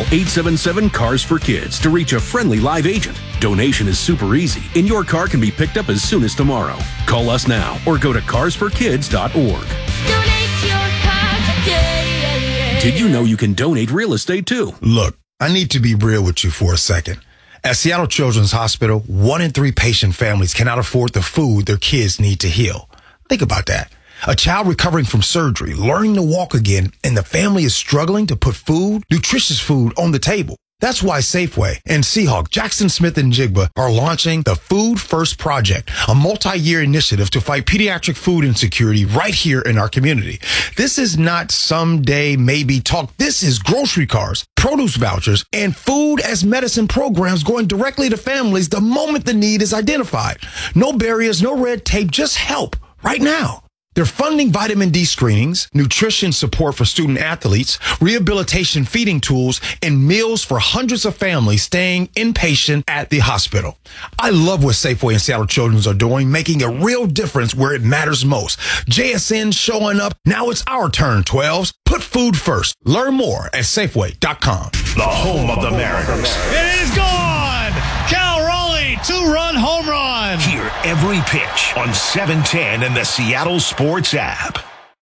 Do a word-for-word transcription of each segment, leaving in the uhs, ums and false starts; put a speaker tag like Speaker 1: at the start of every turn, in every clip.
Speaker 1: eight seven seven, C A R S for Kids to reach a friendly live agent. Donation is super easy, and your car can be picked up as soon as tomorrow. Call us now or go to cars for kids dot org.
Speaker 2: Donate your car today.
Speaker 1: Did you know you can donate real estate too?
Speaker 3: Look, I need to be real with you for a second. At Seattle Children's Hospital, one in three patient families cannot afford the food their kids need to heal. Think about that. A child recovering from surgery, learning to walk again, and the family is struggling to put food, nutritious food, on the table. That's why Safeway and Seahawk, Jackson Smith and Jigba are launching the Food First Project, a multi-year initiative to fight pediatric food insecurity right here in our community. This is not someday maybe talk. This is grocery cards, produce vouchers, and food as medicine programs going directly to families the moment the need is identified. No barriers, no red tape, just help right now. They're funding vitamin D screenings, nutrition support for student athletes, rehabilitation feeding tools, and meals for hundreds of families staying inpatient at the hospital. I love what Safeway and Seattle Children's are doing, making a real difference where it matters most. J S N showing up. Now it's our turn, twelves. Put food first. Learn more at Safeway dot com.
Speaker 4: The home of the Mariners.
Speaker 5: It is gone! Cal Raleigh, two-run home run.
Speaker 4: Hear every pitch on seven ten and the Seattle Sports app.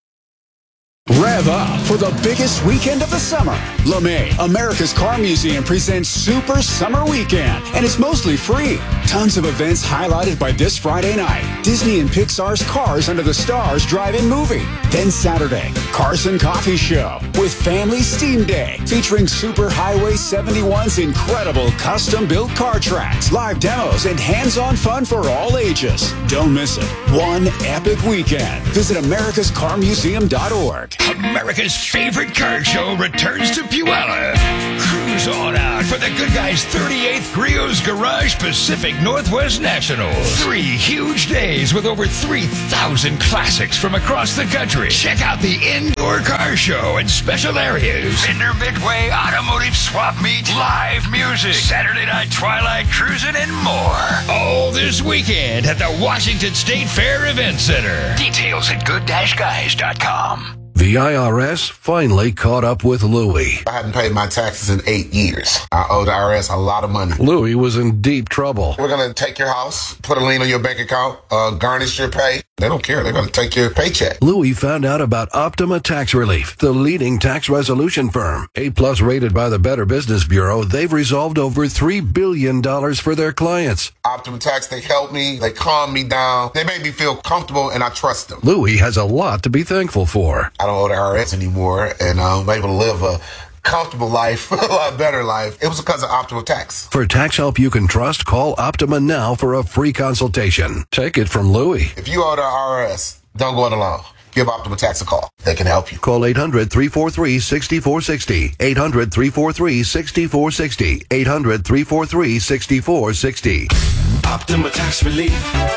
Speaker 6: Rev up for the biggest weekend of the summer. LeMay, America's Car Museum, presents Super Summer Weekend, and it's mostly free. Tons of events highlighted by this Friday night. Disney and Pixar's Cars Under the Stars drive-in movie. Then Saturday, Carson Coffee Show with Family Steam Day, featuring Super Highway seventy-one's incredible custom-built car tracks, live demos, and hands-on fun for all ages. Don't miss it. One epic weekend. Visit americas car museum dot org.
Speaker 4: America's favorite car show returns to Puyallup. Cruise on out for the good guys' thirty-eighth Griot's Garage Pacific Northwest Nationals. Three huge days with over three thousand classics from across the country. Check out the indoor car show and special areas. Fender Midway Automotive Swap Meet, live music, Saturday night twilight cruising, and more. All this weekend at the Washington State Fair Event Center. Details at good dash guys dot com.
Speaker 1: The I R S finally caught up with Louie.
Speaker 7: I hadn't paid my taxes in eight years. I owe the I R S a lot of money.
Speaker 1: Louie was in deep trouble.
Speaker 7: We're going to take your house, put a lien on your bank account, uh, garnish your pay. They don't care. They're going to take your paycheck.
Speaker 1: Louie found out about Optima Tax Relief, the leading tax resolution firm. A-plus rated by the Better Business Bureau, they've resolved over three billion dollars for their clients.
Speaker 7: Optima Tax, they helped me. They calmed me down. They made me feel comfortable, and I trust them.
Speaker 1: Louie has a lot to be thankful for.
Speaker 7: I don't owe the I R S anymore, and I'm able to live a comfortable life, a lot better life. It was because of Optima Tax.
Speaker 1: For tax help you can trust, call Optima now for a free consultation. Take it from Louie.
Speaker 7: If you owe the I R S, don't go it alone. Give Optima Tax a call. They can help you.
Speaker 1: Call eight hundred, three four three, six four six zero. eight hundred, three four three, six four six zero. eight hundred, three four three, six four six zero.
Speaker 4: Optima Tax Relief.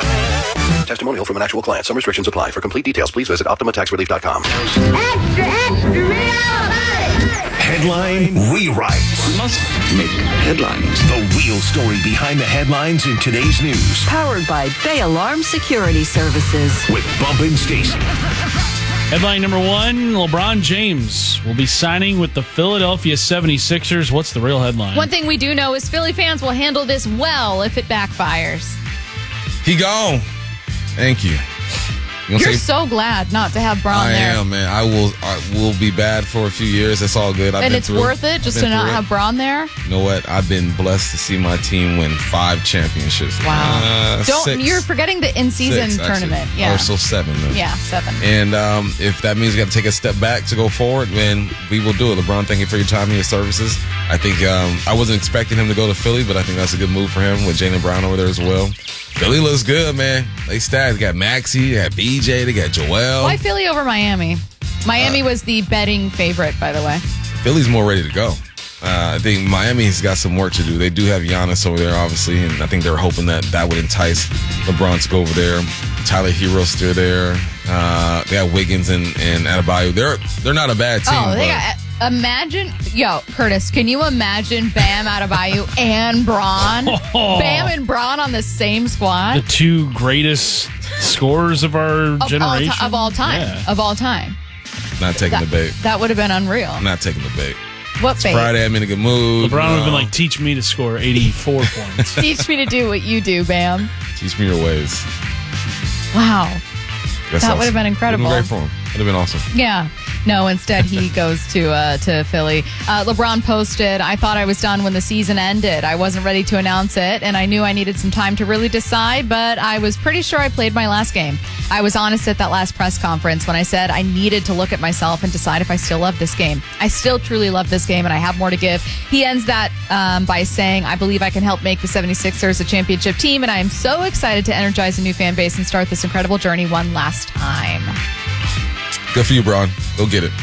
Speaker 1: Testimonial from an actual client. Some restrictions apply. For complete details, please visit optima tax relief dot com.
Speaker 2: Extra, extra, real
Speaker 4: Headline Rewrites.
Speaker 8: We must make headlines.
Speaker 4: The real story behind the headlines in today's news.
Speaker 9: Powered by Bay Alarm Security Services.
Speaker 4: With Bump and Stacy.
Speaker 5: Headline number one, LeBron James will be signing with the Philadelphia seventy-sixers. What's the real headline?
Speaker 10: One thing we do know is Philly fans will handle this well if it backfires.
Speaker 11: He gone. Thank you. You
Speaker 10: You're
Speaker 11: say,
Speaker 10: so glad not to have Braun
Speaker 11: I
Speaker 10: there.
Speaker 11: am, man. I will I will be bad for a few years. That's all good. I've
Speaker 10: and
Speaker 11: been
Speaker 10: it's
Speaker 11: through
Speaker 10: worth it just
Speaker 11: I've
Speaker 10: to
Speaker 11: been
Speaker 10: not
Speaker 11: through
Speaker 10: have
Speaker 11: it.
Speaker 10: Braun there?
Speaker 11: You know what? I've been blessed to see my team win five championships.
Speaker 10: Wow.
Speaker 11: Uh,
Speaker 10: Don't
Speaker 11: six.
Speaker 10: You're forgetting the in-season
Speaker 11: Six, actually.
Speaker 10: tournament. Yeah.
Speaker 11: Or so seven. Then.
Speaker 10: Yeah, seven.
Speaker 11: And um, if that means we got to take a step back to go forward, then we will do it. LeBron, thank you for your time and your services. I think um, I wasn't expecting him to go to Philly, but I think that's a good move for him with Jaylen Brown over there as well. Philly looks good, man. They stats. They got Maxey, they got B J, they got Joel.
Speaker 10: Why Philly over Miami? Miami
Speaker 11: Uh,
Speaker 10: was the betting favorite, by the way.
Speaker 11: Philly's more ready to go. Uh, I think Miami's got some work to do. They do have Giannis over there, obviously, and I think they're hoping that that would entice LeBron to go over there. Tyler Hero's still there. Uh, they got Wiggins and, and Adebayo. They're they're not a bad team.
Speaker 10: Oh, they
Speaker 11: but
Speaker 10: got. Imagine, yo, Curtis, can you imagine Bam Adebayo and Braun?
Speaker 5: Oh.
Speaker 10: Bam and Braun on the same squad?
Speaker 5: The two greatest scorers of our
Speaker 10: Of all,
Speaker 5: generation.
Speaker 10: ti- of all time.
Speaker 5: Yeah.
Speaker 10: Of all time.
Speaker 11: not taking
Speaker 10: That,
Speaker 11: the bait.
Speaker 10: that would have been unreal.
Speaker 11: I'm not taking the bait.
Speaker 10: What
Speaker 11: It's
Speaker 10: bait?
Speaker 11: Friday, I'm in a good mood.
Speaker 5: LeBron would have been
Speaker 11: No.
Speaker 5: like, teach me to score eighty-four points.
Speaker 10: Teach me to do what you do, Bam.
Speaker 11: Teach me your ways.
Speaker 10: Wow.
Speaker 11: That's
Speaker 10: That
Speaker 11: awesome.
Speaker 10: would have been incredible.
Speaker 11: Would've been great for him. Would have been awesome.
Speaker 10: Yeah. No, instead he goes to uh, to Philly. Uh, LeBron posted, I thought I was done when the season ended. I wasn't ready to announce it, and I knew I needed some time to really decide, but I was pretty sure I played my last game. I was honest at that last press conference when I said I needed to look at myself and decide if I still love this game. I still truly love this game, and I have more to give. He ends that um, by saying, I believe I can help make the seventy-sixers a championship team, and I am so excited to energize a new fan base and start this incredible journey one last time.
Speaker 11: Good for you, Bron. Go get it.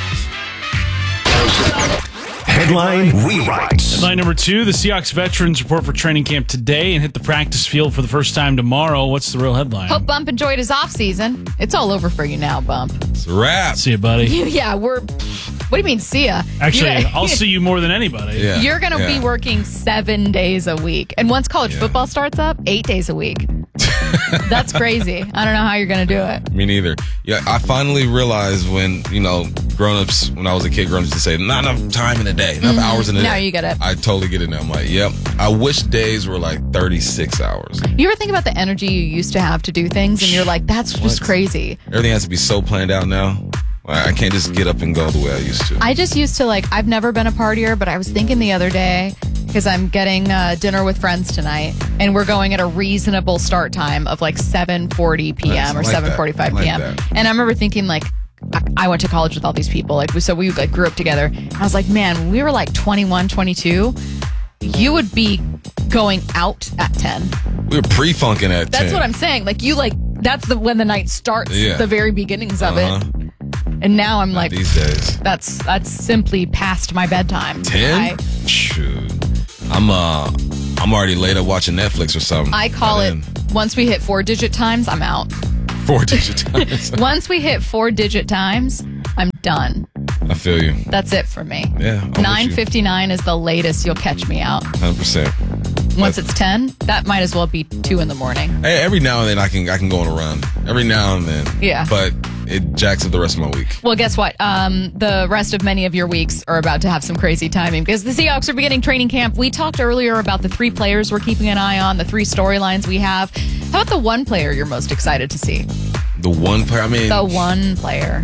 Speaker 12: Headline rewrites.
Speaker 5: Headline number two, the Seahawks veterans report for training camp today and hit the practice field for the first time tomorrow. What's the real headline?
Speaker 10: Hope Bump enjoyed his offseason. It's all over for you now, Bump.
Speaker 11: It's a wrap.
Speaker 5: See you, buddy.
Speaker 10: Yeah, we're... What do you mean, see ya?
Speaker 5: Actually,
Speaker 10: You're-
Speaker 5: I'll see you more than anybody.
Speaker 11: Yeah.
Speaker 10: You're going to
Speaker 11: Yeah.
Speaker 10: be working seven days a week. And once college
Speaker 11: Yeah.
Speaker 10: football starts up, eight days a week. That's crazy. I don't know how you're going to do it.
Speaker 11: Me neither. Yeah, I finally realized when, you know, grown-ups, when I was a kid, grown-ups used to say, not enough time in a day, enough hours in a day.
Speaker 10: Now you get it.
Speaker 11: I totally get it now. I'm like, yep. I wish days were like thirty-six hours.
Speaker 10: You ever think about the energy you used to have to do things and you're like, that's just
Speaker 11: What?
Speaker 10: crazy.
Speaker 11: Everything has to be so planned out now. Like, I can't just get up and go the way I used to.
Speaker 10: I just used to like, I've never been a partier, but I was thinking the other day, because I'm getting uh, dinner with friends tonight, and we're going at a reasonable start time of like seven forty p.m.
Speaker 11: Nice. I
Speaker 10: or
Speaker 11: like that.
Speaker 10: seven forty-five
Speaker 11: I like
Speaker 10: p.m.
Speaker 11: that.
Speaker 10: And I remember thinking like, I- I went to college with all these people, like so we like grew up together. I was like, man, when we were like twenty-one, twenty-two, you would be going out at ten.
Speaker 11: We were pre-funking at
Speaker 10: That's
Speaker 11: ten.
Speaker 10: what I'm saying. Like you like, that's the when the night starts,
Speaker 11: Yeah.
Speaker 10: the very beginnings of
Speaker 11: Uh-huh.
Speaker 10: it. And now I'm like,
Speaker 11: These days.
Speaker 10: that's that's simply past my bedtime.
Speaker 11: ten?
Speaker 10: I,
Speaker 11: Shoot. I'm, uh, I'm already late up watching Netflix or something.
Speaker 10: I call
Speaker 11: By
Speaker 10: it,
Speaker 11: then.
Speaker 10: once we hit four digit times, I'm out.
Speaker 11: Four digit times.
Speaker 10: Once we hit four digit times, I'm done.
Speaker 11: I feel you.
Speaker 10: That's it for me.
Speaker 11: Yeah. I'm with you.
Speaker 10: nine fifty-nine is the latest you'll catch me out.
Speaker 11: one hundred percent.
Speaker 10: Once it's ten, that might as well be two in the morning.
Speaker 11: Hey, every now and then I can I can go on a run. Every now and then.
Speaker 10: Yeah.
Speaker 11: But it jacks up the rest of my week.
Speaker 10: Well, guess what? Um, the rest of many of your weeks are about to have some crazy timing because the Seahawks are beginning training camp. We talked earlier about the three players we're keeping an eye on, the three storylines we have. How about the one player you're most excited to see?
Speaker 11: The one player, I mean,
Speaker 10: The one player.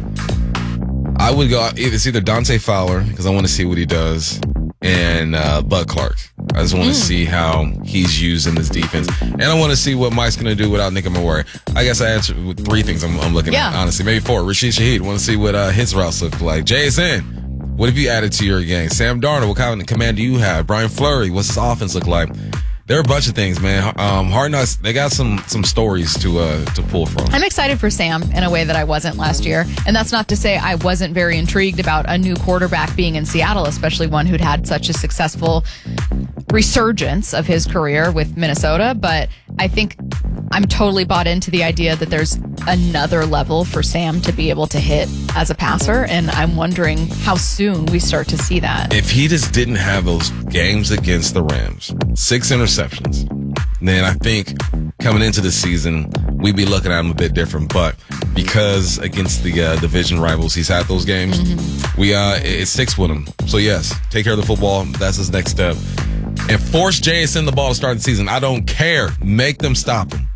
Speaker 11: I would go. It's either Dante Fowler because I want to see what he does, and uh, Bud Clark. I just want to see how he's used in this defense, and I want to see what Mike's going to do without Nick Morey. I guess I answered with three things I'm, I'm looking
Speaker 10: Yeah.
Speaker 11: at. Honestly, maybe four. Rashid Shaheed. Want to see what uh, his routes look like. Jason, what have you added to your game? Sam Darnold. What kind of command do you have? Brian Fleury. What's his offense look like? There are a bunch of things, man. Um, Hard Knocks, they got some some stories to uh, to pull from.
Speaker 10: I'm excited for Sam in a way that I wasn't last year. And that's not to say I wasn't very intrigued about a new quarterback being in Seattle, especially one who'd had such a successful resurgence of his career with Minnesota. But I think I'm totally bought into the idea that there's another level for Sam to be able to hit as a passer. And I'm wondering how soon we start to see that.
Speaker 11: If he just didn't have those games against the Rams, six interceptions, then I think coming into the season, we'd be looking at him a bit different. But because against the uh, division rivals, he's had those games,
Speaker 10: Mm-hmm.
Speaker 11: we uh, it, it sticks with him. So yes, take care of the football. That's his next step. And force J S N the ball to start the season. I don't care. Make them stop him.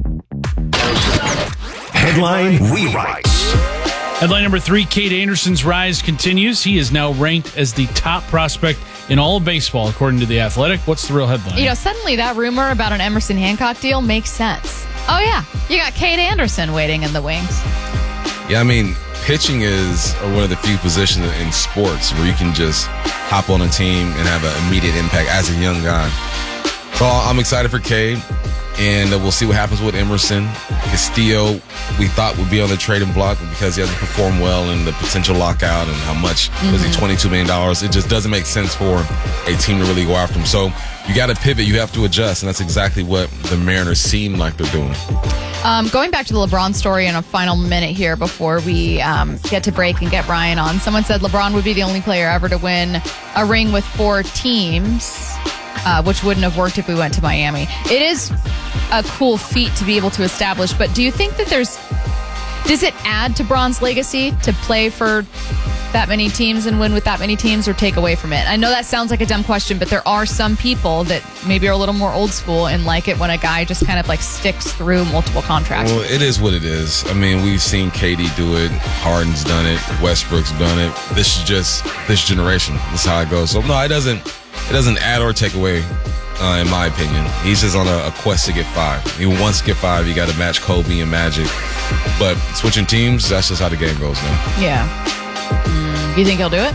Speaker 12: Headline rewrites.
Speaker 5: Headline number three, Cade Anderson's rise continues. He is now ranked as the top prospect in all of baseball, according to The Athletic. What's the real headline?
Speaker 10: You know, suddenly that rumor about an Emerson Hancock deal makes sense. Oh, yeah. You got Cade Anderson waiting in the wings.
Speaker 11: Yeah, I mean, pitching is one of the few positions in sports where you can just hop on a team and have an immediate impact as a young guy. So I'm excited for Cade, and we'll see what happens with Emerson. Castillo, we thought would be on the trading block, but because he hasn't performed well in the potential lockout and how much was he, twenty-two million dollars, it just doesn't make sense for a team to really go after him. So you got to pivot, you have to adjust, and that's exactly what the Mariners seem like they're doing.
Speaker 10: Um, going back to the LeBron story in a final minute here before we um, get to break and get Brian on. Someone said LeBron would be the only player ever to win a ring with four teams, uh, which wouldn't have worked if we went to Miami. It is a cool feat to be able to establish, but do you think that there's, does it add to Bron's legacy to play for that many teams and win with that many teams or take away from it? I know that sounds like a dumb question, but there are some people that maybe are a little more old school and like it when a guy just kind of like sticks through multiple contracts.
Speaker 11: Well, it is what it is. I mean, we've seen K D do it. Harden's done it. Westbrook's done it. This is just this generation. This is how it goes. So no, it doesn't. It doesn't add or take away. Uh, in my opinion, he's just on a, a quest to get five. He wants to get five. You got to match Kobe and Magic. But switching teams, that's just how the game goes now.
Speaker 10: Yeah. Mm, do you think he'll do it?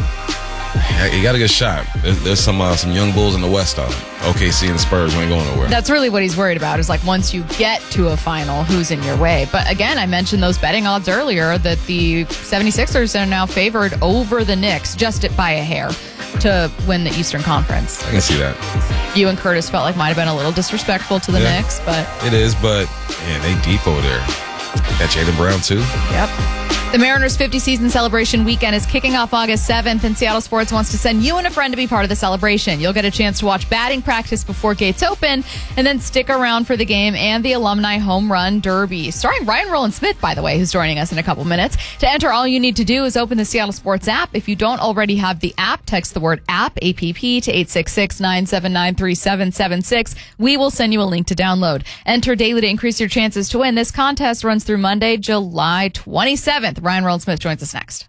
Speaker 11: Yeah, you got a good shot. There's, there's some uh, some young bulls in the West, though. O K C and the Spurs ain't going nowhere.
Speaker 10: That's really what he's worried about, is like once you get to a final, who's in your way. But again, I mentioned those betting odds earlier that the seventy-sixers are now favored over the Knicks just by a hair to win the Eastern Conference.
Speaker 11: I can see that.
Speaker 10: You and Curtis felt like might have been a little disrespectful to the
Speaker 11: Yeah.
Speaker 10: Knicks, but
Speaker 11: It is, but yeah, they deep over there. Got Jaylen Brown, too.
Speaker 10: yep. The Mariners' fifty season celebration weekend is kicking off August seventh, and Seattle Sports wants to send you and a friend to be part of the celebration. You'll get a chance to watch batting practice before gates open, and then stick around for the game and the Alumni Home Run Derby, starring Ryan Rowland-Smith, by the way, who's joining us in a couple minutes. To enter, all you need to do is open the Seattle Sports app. If you don't already have the app, text the word app, A P P, to eight six six, nine seven nine, three seven seven six. We will send you a link to download. Enter daily to increase your chances to win. This contest runs through Monday, July twenty-seventh. Ryan Rowland-Smith joins us next.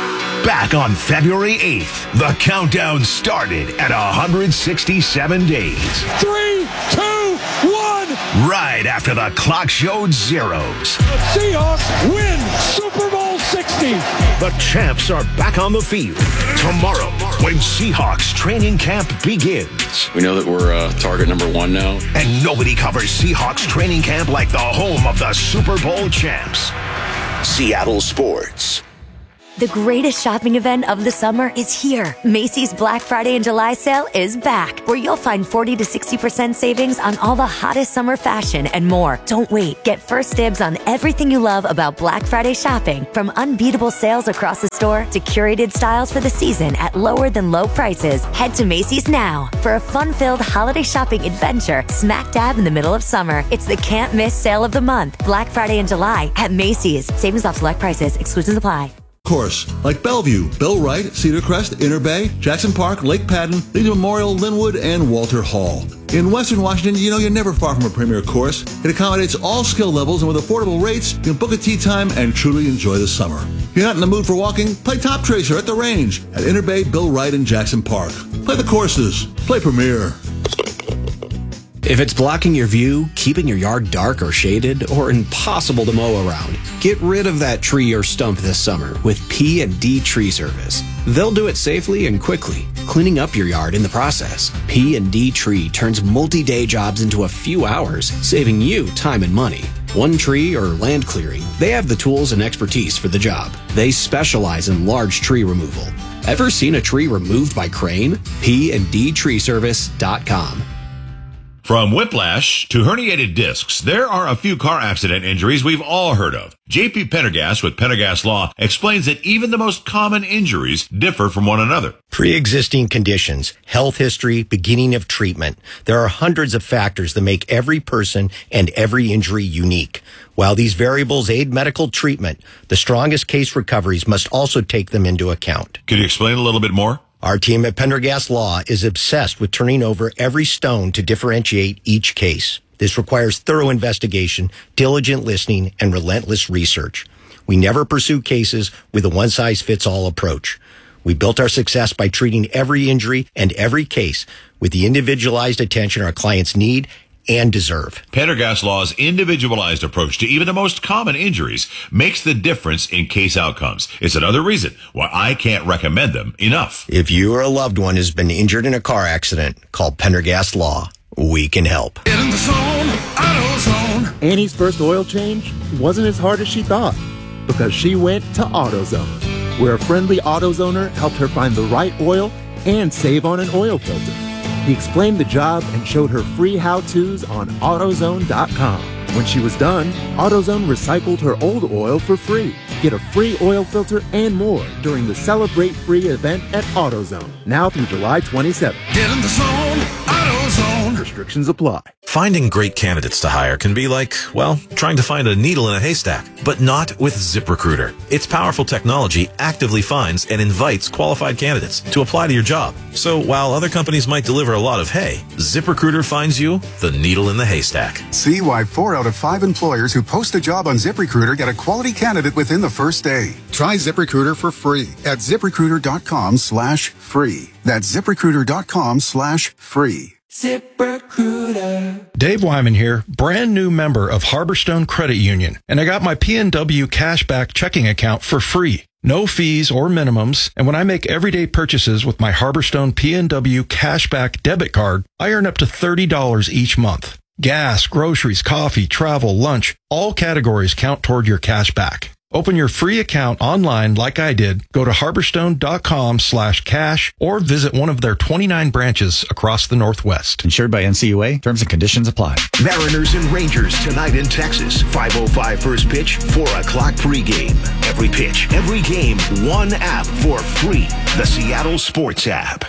Speaker 12: Back on February eighth, the countdown started at one hundred sixty-seven days.
Speaker 13: Three, two, one.
Speaker 12: Right after the clock showed zeros.
Speaker 13: The Seahawks win Super Bowl sixty.
Speaker 12: The champs are back on the field tomorrow when Seahawks training camp begins.
Speaker 14: We know that we're uh, target number one now.
Speaker 12: And nobody covers Seahawks training camp like the home of the Super Bowl champs. Seattle Sports.
Speaker 15: The greatest shopping event of the summer is here. Macy's Black Friday and July sale is back, where you'll find forty to sixty percent savings on all the hottest summer fashion and more. Don't wait. Get first dibs on everything you love about Black Friday shopping, from unbeatable sales across the store to curated styles for the season at lower than low prices. Head to Macy's now for a fun-filled holiday shopping adventure smack dab in the middle of summer. It's the can't miss sale of the month. Black Friday and July at Macy's. Savings off select prices. Exclusions apply.
Speaker 16: Course, like Bellevue, Bill Wright, Cedar Crest, Inner Bay, Jackson Park, Lake Padden, Legion Memorial, Linwood, and Walter Hall. In Western Washington, you know you're never far from a premier course. It accommodates all skill levels, and with affordable rates, you can book a tee time and truly enjoy the summer. If you're not in the mood for walking, play Top Tracer at the range at Inner Bay, Bill Wright, and Jackson Park. Play the courses. Play Premier.
Speaker 17: If it's blocking your view, keeping your yard dark or shaded, or impossible to mow around, get rid of that tree or stump this summer with P and D Tree Service. They'll do it safely and quickly, cleaning up your yard in the process. P and D Tree turns multi-day jobs into a few hours, saving you time and money. One tree or land clearing, they have the tools and expertise for the job. They specialize in large tree removal. Ever seen a tree removed by crane? P and D Tree Service dot com.
Speaker 18: From whiplash to herniated discs, there are a few car accident injuries we've all heard of. J P Pendergast with Pendergast Law explains that even the most common injuries differ from one another.
Speaker 19: Pre-existing conditions, health history, beginning of treatment. There are hundreds of factors that make every person and every injury unique. While these variables aid medical treatment, the strongest case recoveries must also take them into account.
Speaker 18: Can you explain a little bit more?
Speaker 19: Our team at Pendergast Law is obsessed with turning over every stone to differentiate each case. This requires thorough investigation, diligent listening, and relentless research. We never pursue cases with a one-size-fits-all approach. We built our success by treating every injury and every case with the individualized attention our clients need and deserve.
Speaker 18: Pendergast Law's individualized approach to even the most common injuries makes the difference in case outcomes. It's another reason why I can't recommend them enough.
Speaker 19: If you or a loved one has been injured in a car accident, call Pendergast Law. We can help.
Speaker 13: Get in the zone, AutoZone. Annie's first oil change wasn't as hard as she thought because she went to AutoZone, where a friendly AutoZoner helped her find the right oil and save on an oil filter. He explained the job and showed her free how-tos on AutoZone dot com. When she was done, AutoZone recycled her old oil for free. Get a free oil filter and more during the Celebrate Free event at AutoZone, now through July twenty-seventh. Get in the zone, AutoZone. Restrictions apply.
Speaker 20: Finding great candidates to hire can be like, well, trying to find a needle in a haystack, but not with ZipRecruiter. Its powerful technology actively finds and invites qualified candidates to apply to your job. So while other companies might deliver a lot of hay, ZipRecruiter finds you the needle in the haystack.
Speaker 21: See why four out of five employers who post a job on ZipRecruiter get a quality candidate within the first day. Try ZipRecruiter for free at ZipRecruiter.com slash free. That's ZipRecruiter.com slash free.
Speaker 3: ZipRecruiter. Dave Wyman here, brand new member of Harborstone Credit Union, and I got my P N W cashback checking account for free. No fees or minimums, and when I make everyday purchases with my Harborstone P N W cashback debit card, I earn up to thirty dollars each month. Gas, groceries, coffee, travel, lunch, all categories count toward your cashback. Open your free account online like I did. Go to harborstone.com slash cash or visit one of their twenty-nine branches across the Northwest.
Speaker 22: Insured by N C U A. Terms and conditions apply.
Speaker 12: Mariners and Rangers tonight in Texas. five oh five first pitch, four o'clock pregame. Every pitch, every game, one app for free. The Seattle Sports app.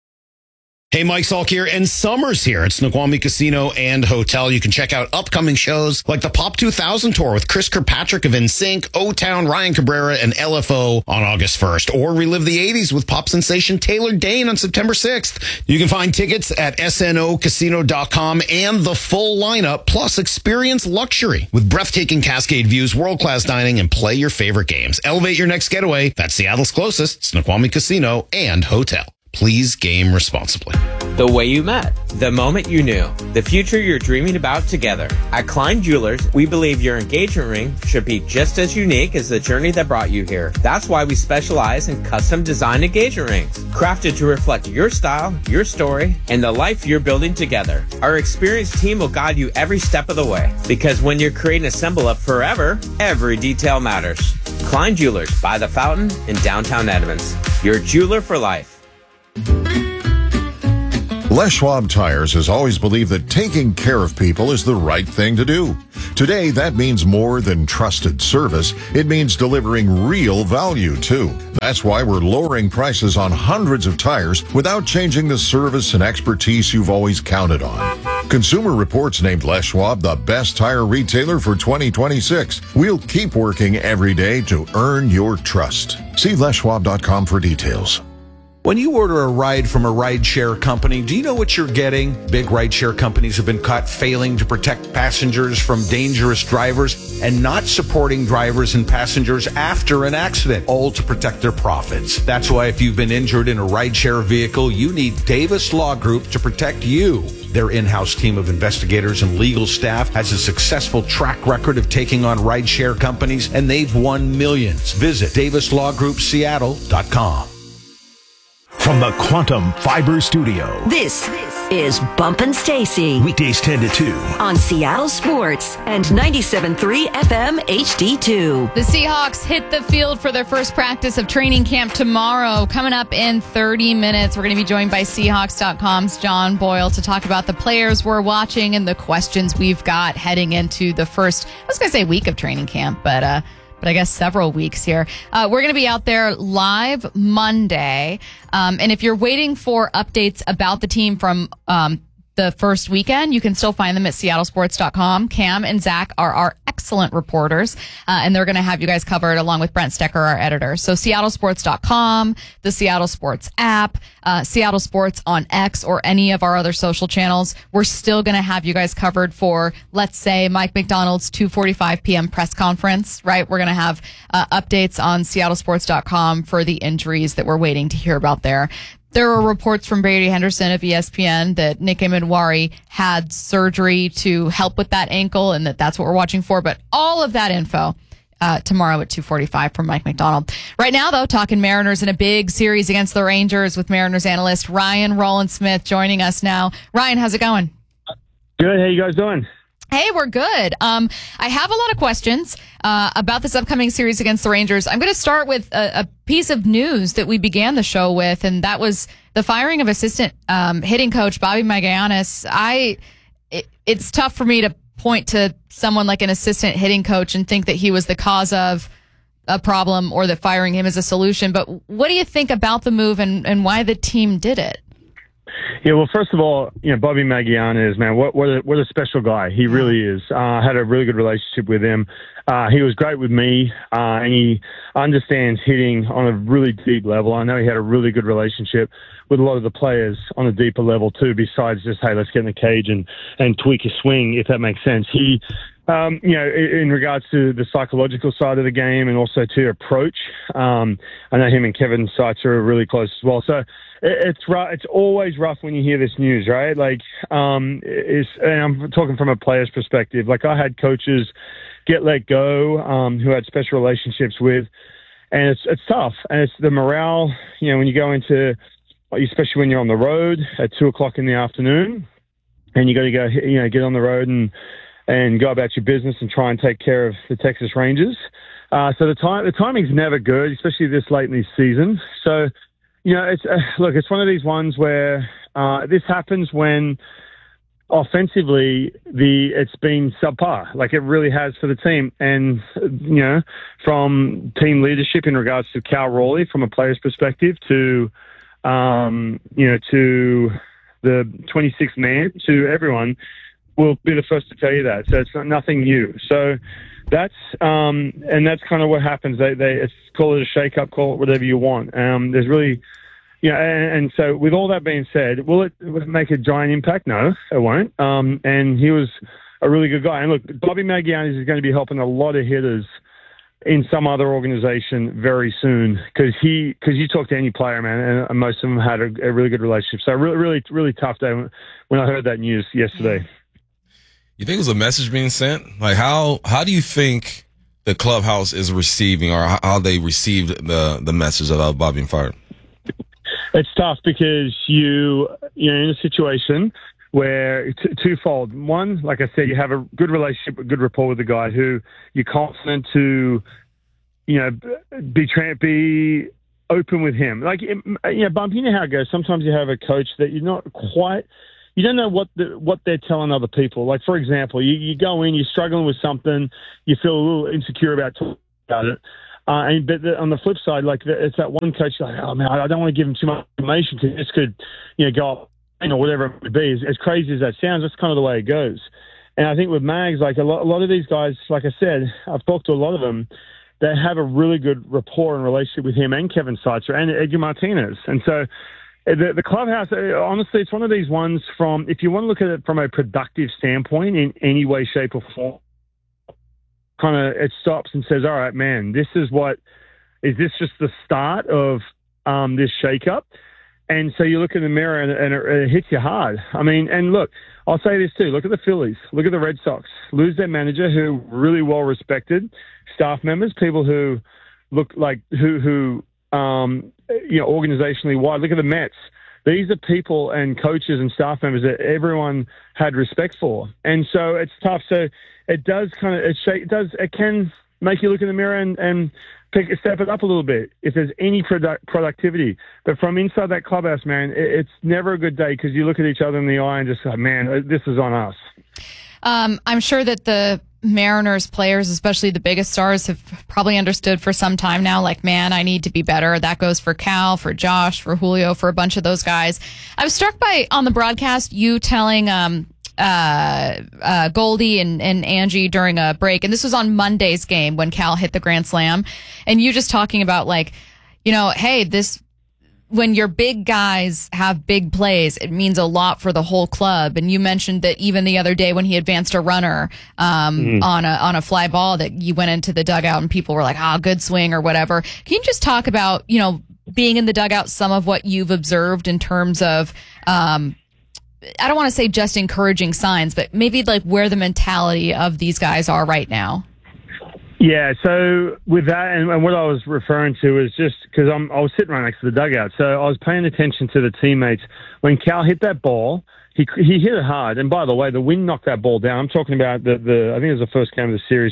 Speaker 23: Hey, Mike Salk here, and summer's here at Snoqualmie Casino and Hotel. You can check out upcoming shows like the Pop two thousand Tour with Chris Kirkpatrick of N Sync, O-Town, Ryan Cabrera, and L F O on August first. Or relive the eighties with pop sensation Taylor Dane on September sixth. You can find tickets at S N O casino dot com and the full lineup, plus experience luxury with breathtaking Cascade views, world-class dining, and play your favorite games. Elevate your next getaway. That's Seattle's closest, Snoqualmie Casino and Hotel. Please game responsibly.
Speaker 24: The way you met, the moment you knew, the future you're dreaming about together. At Klein Jewelers, we believe your engagement ring should be just as unique as the journey that brought you here. That's why we specialize in custom design engagement rings, crafted to reflect your style, your story, and the life you're building together. Our experienced team will guide you every step of the way, because when you're creating a symbol of forever, every detail matters. Klein Jewelers by the Fountain in downtown Edmonds. Your jeweler for life.
Speaker 25: Les Schwab Tires has always believed that taking care of people is the right thing to do. Today, that means more than trusted service. It means delivering real value, too. That's why we're lowering prices on hundreds of tires without changing the service and expertise you've always counted on. Consumer Reports named Les Schwab the best tire retailer for twenty twenty-six. We'll keep working every day to earn your trust. See les schwab dot com for details.
Speaker 26: When you order a ride from a rideshare company, do you know what you're getting? Big rideshare companies have been caught failing to protect passengers from dangerous drivers and not supporting drivers and passengers after an accident, all to protect their profits. That's why if you've been injured in a rideshare vehicle, you need Davis Law Group to protect you. Their in-house team of investigators and legal staff has a successful track record of taking on rideshare companies, and they've won millions. Visit davis law group seattle dot com.
Speaker 12: From the Quantum Fiber Studio.
Speaker 9: This is Bumpin' Stacy.
Speaker 12: Weekdays ten to two.
Speaker 9: On Seattle Sports and ninety-seven point three F M H D two.
Speaker 10: The Seahawks hit the field for their first practice of training camp tomorrow. Coming up in thirty minutes, we're going to be joined by Seahawks dot com's John Boyle to talk about the players we're watching and the questions we've got heading into the first, I was going to say week of training camp, but uh but I guess several weeks here. Uh, we're going to be out there live Monday. Um, and if you're waiting for updates about the team from um, the first weekend, you can still find them at Seattle Sports dot com. Cam and Zach are our excellent reporters, uh, and they're going to have you guys covered along with Brent Stecker, our editor. So Seattle Sports dot com, the Seattle Sports app, uh, Seattle Sports on X, or any of our other social channels. We're still going to have you guys covered for, let's say, Mike McDonald's two forty-five p.m. press conference, right? We're going to have uh, updates on Seattle Sports dot com for the injuries that we're waiting to hear about there. There are reports from Brady Henderson of E S P N that Nick Emenwari had surgery to help with that ankle, and that that's what we're watching for. But all of that info uh, tomorrow at two forty-five from Mike McDonald. Right now, though, talking Mariners in a big series against the Rangers with Mariners analyst Ryan Rowland-Smith joining us now. Ryan, how's it going?
Speaker 27: Good. How you guys doing?
Speaker 10: Hey, we're good. Um, I have a lot of questions uh, about this upcoming series against the Rangers. I'm going to start with a, a piece of news that we began the show with, and that was the firing of assistant um, hitting coach Bobby Magallanes. I, it, it's tough for me to point to someone like an assistant hitting coach and think that he was the cause of a problem or that firing him is a solution. But what do you think about the move and, and why the team did it?
Speaker 27: Yeah, well, first of all, you know, Bobby Magianis, man, what what a, what a special guy. He really is. Uh, I had a really good relationship with him. Uh, he was great with me, uh, and he understands hitting on a really deep level. I know he had a really good relationship with a lot of the players on a deeper level too, besides just, hey, let's get in the cage and, and tweak a swing, if that makes sense. He, um, you know, in, in regards to the psychological side of the game and also to approach, um, I know him and Kevin Seitzer are really close as well. So, it's rough. It's always rough when you hear this news, right? Like, um, it's, and I'm talking from a player's perspective. Like, I had coaches get let go, um, who had special relationships with, and it's it's tough. And it's the morale, you know, when you go into, especially when you're on the road at two o'clock in the afternoon, and you got to go, you know, get on the road and and go about your business and try and take care of the Texas Rangers. Uh, so the time the timing's never good, especially this late in the season. So. You know, it's uh, look, it's one of these ones where uh, this happens when offensively the it's been subpar, like it really has for the team. And, you know, from team leadership in regards to Cal Raleigh, from a player's perspective, to, um, you know, to the twenty-sixth man, to everyone, will be the first to tell you that. So it's not, nothing new. So that's um, and that's kind of what happens. They they it's, call it a shake-up, call it whatever you want. Um, there's really, you know, and, and so with all that being said, will it make a giant impact? No, it won't. Um, and he was a really good guy. And look, Bobby Magianis is going to be helping a lot of hitters in some other organization very soon, because he because you talk to any player, man, and most of them had a, a really good relationship. So really, really, really tough day when I heard that news yesterday.
Speaker 11: You think it was a message being sent? Like, how how do you think the clubhouse is receiving, or how they received the the message about Bobby being fired?
Speaker 27: It's tough because you you're in a situation where t- twofold. One, like I said, you have a good relationship, a good rapport with the guy who you're confident to, you know, be tra- be open with him. Like, you know, Bump, you know how it goes. Sometimes you have a coach that you're not quite. You don't know what the, what they're telling other people. Like, for example, you, you go in, you're struggling with something, you feel a little insecure about talking about it. Uh, and but the, on the flip side, like it's that one coach like, oh man, I don't want to give him too much information because this could, you know, go up, you know, whatever it would be. As, as crazy as that sounds, that's kind of the way it goes. And I think with Mags, like a lot, a lot of these guys, like I said, I've talked to a lot of them. They have a really good rapport and relationship with him and Kevin Seitzer and Edgar Martinez, and so. The, the clubhouse, honestly, it's one of these ones from, if you want to look at it from a productive standpoint in any way, shape, or form, kind of it stops and says, all right, man, this is what, is this just the start of um, this shakeup? And so you look in the mirror and, and it, it hits you hard. I mean, and look, I'll say this too. Look at the Phillies. Look at the Red Sox. Lose their manager, who really well respected, staff members, people who look like, who, who, Um, you know, organizationally wide. Look at the Mets. These are people and coaches and staff members that everyone had respect for, and so it's tough. So it does kind of it, shake, it does it can make you look in the mirror and and pick step it up a little bit if there's any product, productivity. But from inside that clubhouse, man, it, it's never a good day because you look at each other in the eye and just like, man, this is on us.
Speaker 10: Um, I'm sure that the Mariners players, especially the biggest stars, have probably understood for some time now, like, man, I need to be better. That goes for Cal, for Josh, for Julio, for a bunch of those guys. I was struck by, on the broadcast, you telling um, uh, uh, Goldie and, and Angie during a break, and this was on Monday's game when Cal hit the grand slam, and you just talking about, like, you know, hey, this... when your big guys have big plays, it means a lot for the whole club. And you mentioned that even the other day when he advanced a runner um, mm-hmm. on a on a fly ball, that you went into the dugout and people were like, "Ah, oh, good swing" or whatever. Can you just talk about, you know, being in the dugout, some of what you've observed in terms of, um, I don't want to say just encouraging signs, but maybe like where the mentality of these guys are right now?
Speaker 27: Yeah, so with that, and, and what I was referring to is just because I'm I was sitting right next to the dugout, so I was paying attention to the teammates. When Cal hit that ball, he he hit it hard, and by the way, the wind knocked that ball down. I'm talking about the, the I think it was the first game of the series,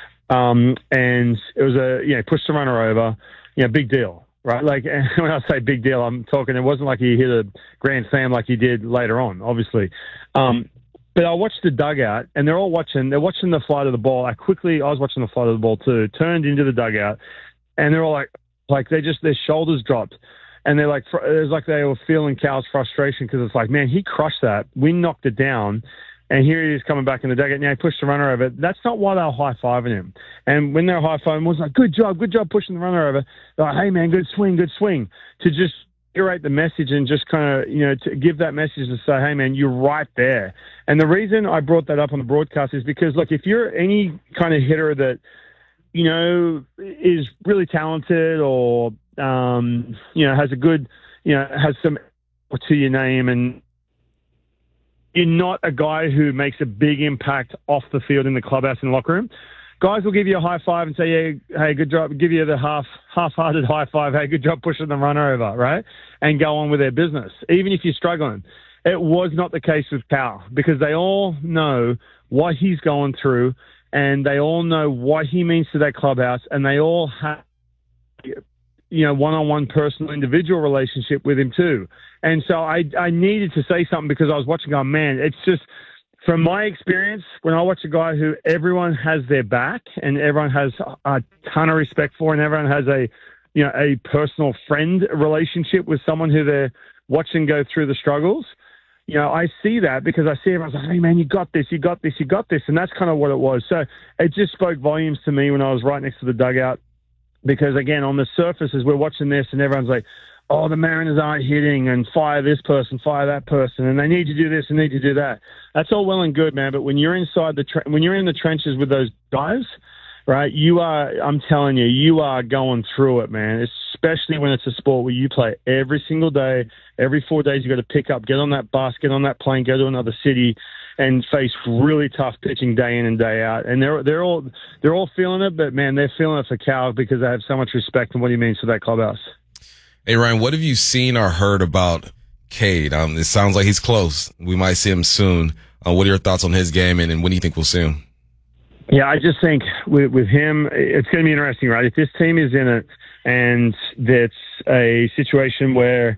Speaker 27: um, and it was a you know pushed the runner over, you know, big deal, right? Like, and when I say big deal, I'm talking. It wasn't like he hit a grand slam like he did later on, obviously. Um, But I watched the dugout, and they're all watching. They're watching the flight of the ball. I quickly, I was watching the flight of the ball too. Turned into the dugout, and they're all like, like they just their shoulders dropped, And they're like, it was like they were feeling Cal's frustration because it's like, man, he crushed that. We knocked it down. And here he is coming back in the dugout. Now he pushed the runner over. That's not why they were high-fiving him. And when they were high-fiving, it was like, good job, good job pushing the runner over. They're like, hey, man, good swing, good swing. To just curate the message and just kind of, you know, to give that message to say, hey, man, you're right there. And the reason I brought that up on the broadcast is because, look, if you're any kind of hitter that, you know, is really talented or, um, you know, has a good, you know, has some to your name and you're not a guy who makes a big impact off the field in the clubhouse in the locker room, guys will give you a high five and say, yeah, hey, good job, give you the half, half-hearted high five, hey, good job pushing the runner over, right? And go on with their business, even if you're struggling. It was not the case with Cal because they all know what he's going through and they all know what he means to that clubhouse and they all have, you know, one-on-one personal individual relationship with him too. And so I, I needed to say something because I was watching going, man, it's just, from my experience, when I watch a guy who everyone has their back and everyone has a ton of respect for and everyone has a, you know, a personal friend relationship with someone who they're watching go through the struggles, you know, I see that because I see everyone say, hey, man, you got this, you got this, you got this. And that's kind of what it was. So it just spoke volumes to me when I was right next to the dugout because, again, on the surface, as we're watching this and everyone's like, oh, the Mariners aren't hitting and fire this person, fire that person, and they need to do this and need to do that. That's all well and good, man. But when you're inside the, tre- when you're in the trenches with those guys, right, you are, I'm telling you, you are going through it, man, especially when it's a sport where you play every single day, every four days you got to pick up, get on that bus, get on that plane, go to another city and face really tough pitching day in and day out. And they're, they're all, they're all feeling it, but man, they're feeling it for Cal because they have so much respect and what he means to that clubhouse.
Speaker 11: Hey, Ryan, what have you seen or heard about Cade? Um, it sounds like he's close. We might see him soon. Uh, what are your thoughts on his game, and, and when do you think we'll see him?
Speaker 27: Yeah, I just think with, with him, it's going to be interesting, right? If this team is in it and it's a situation where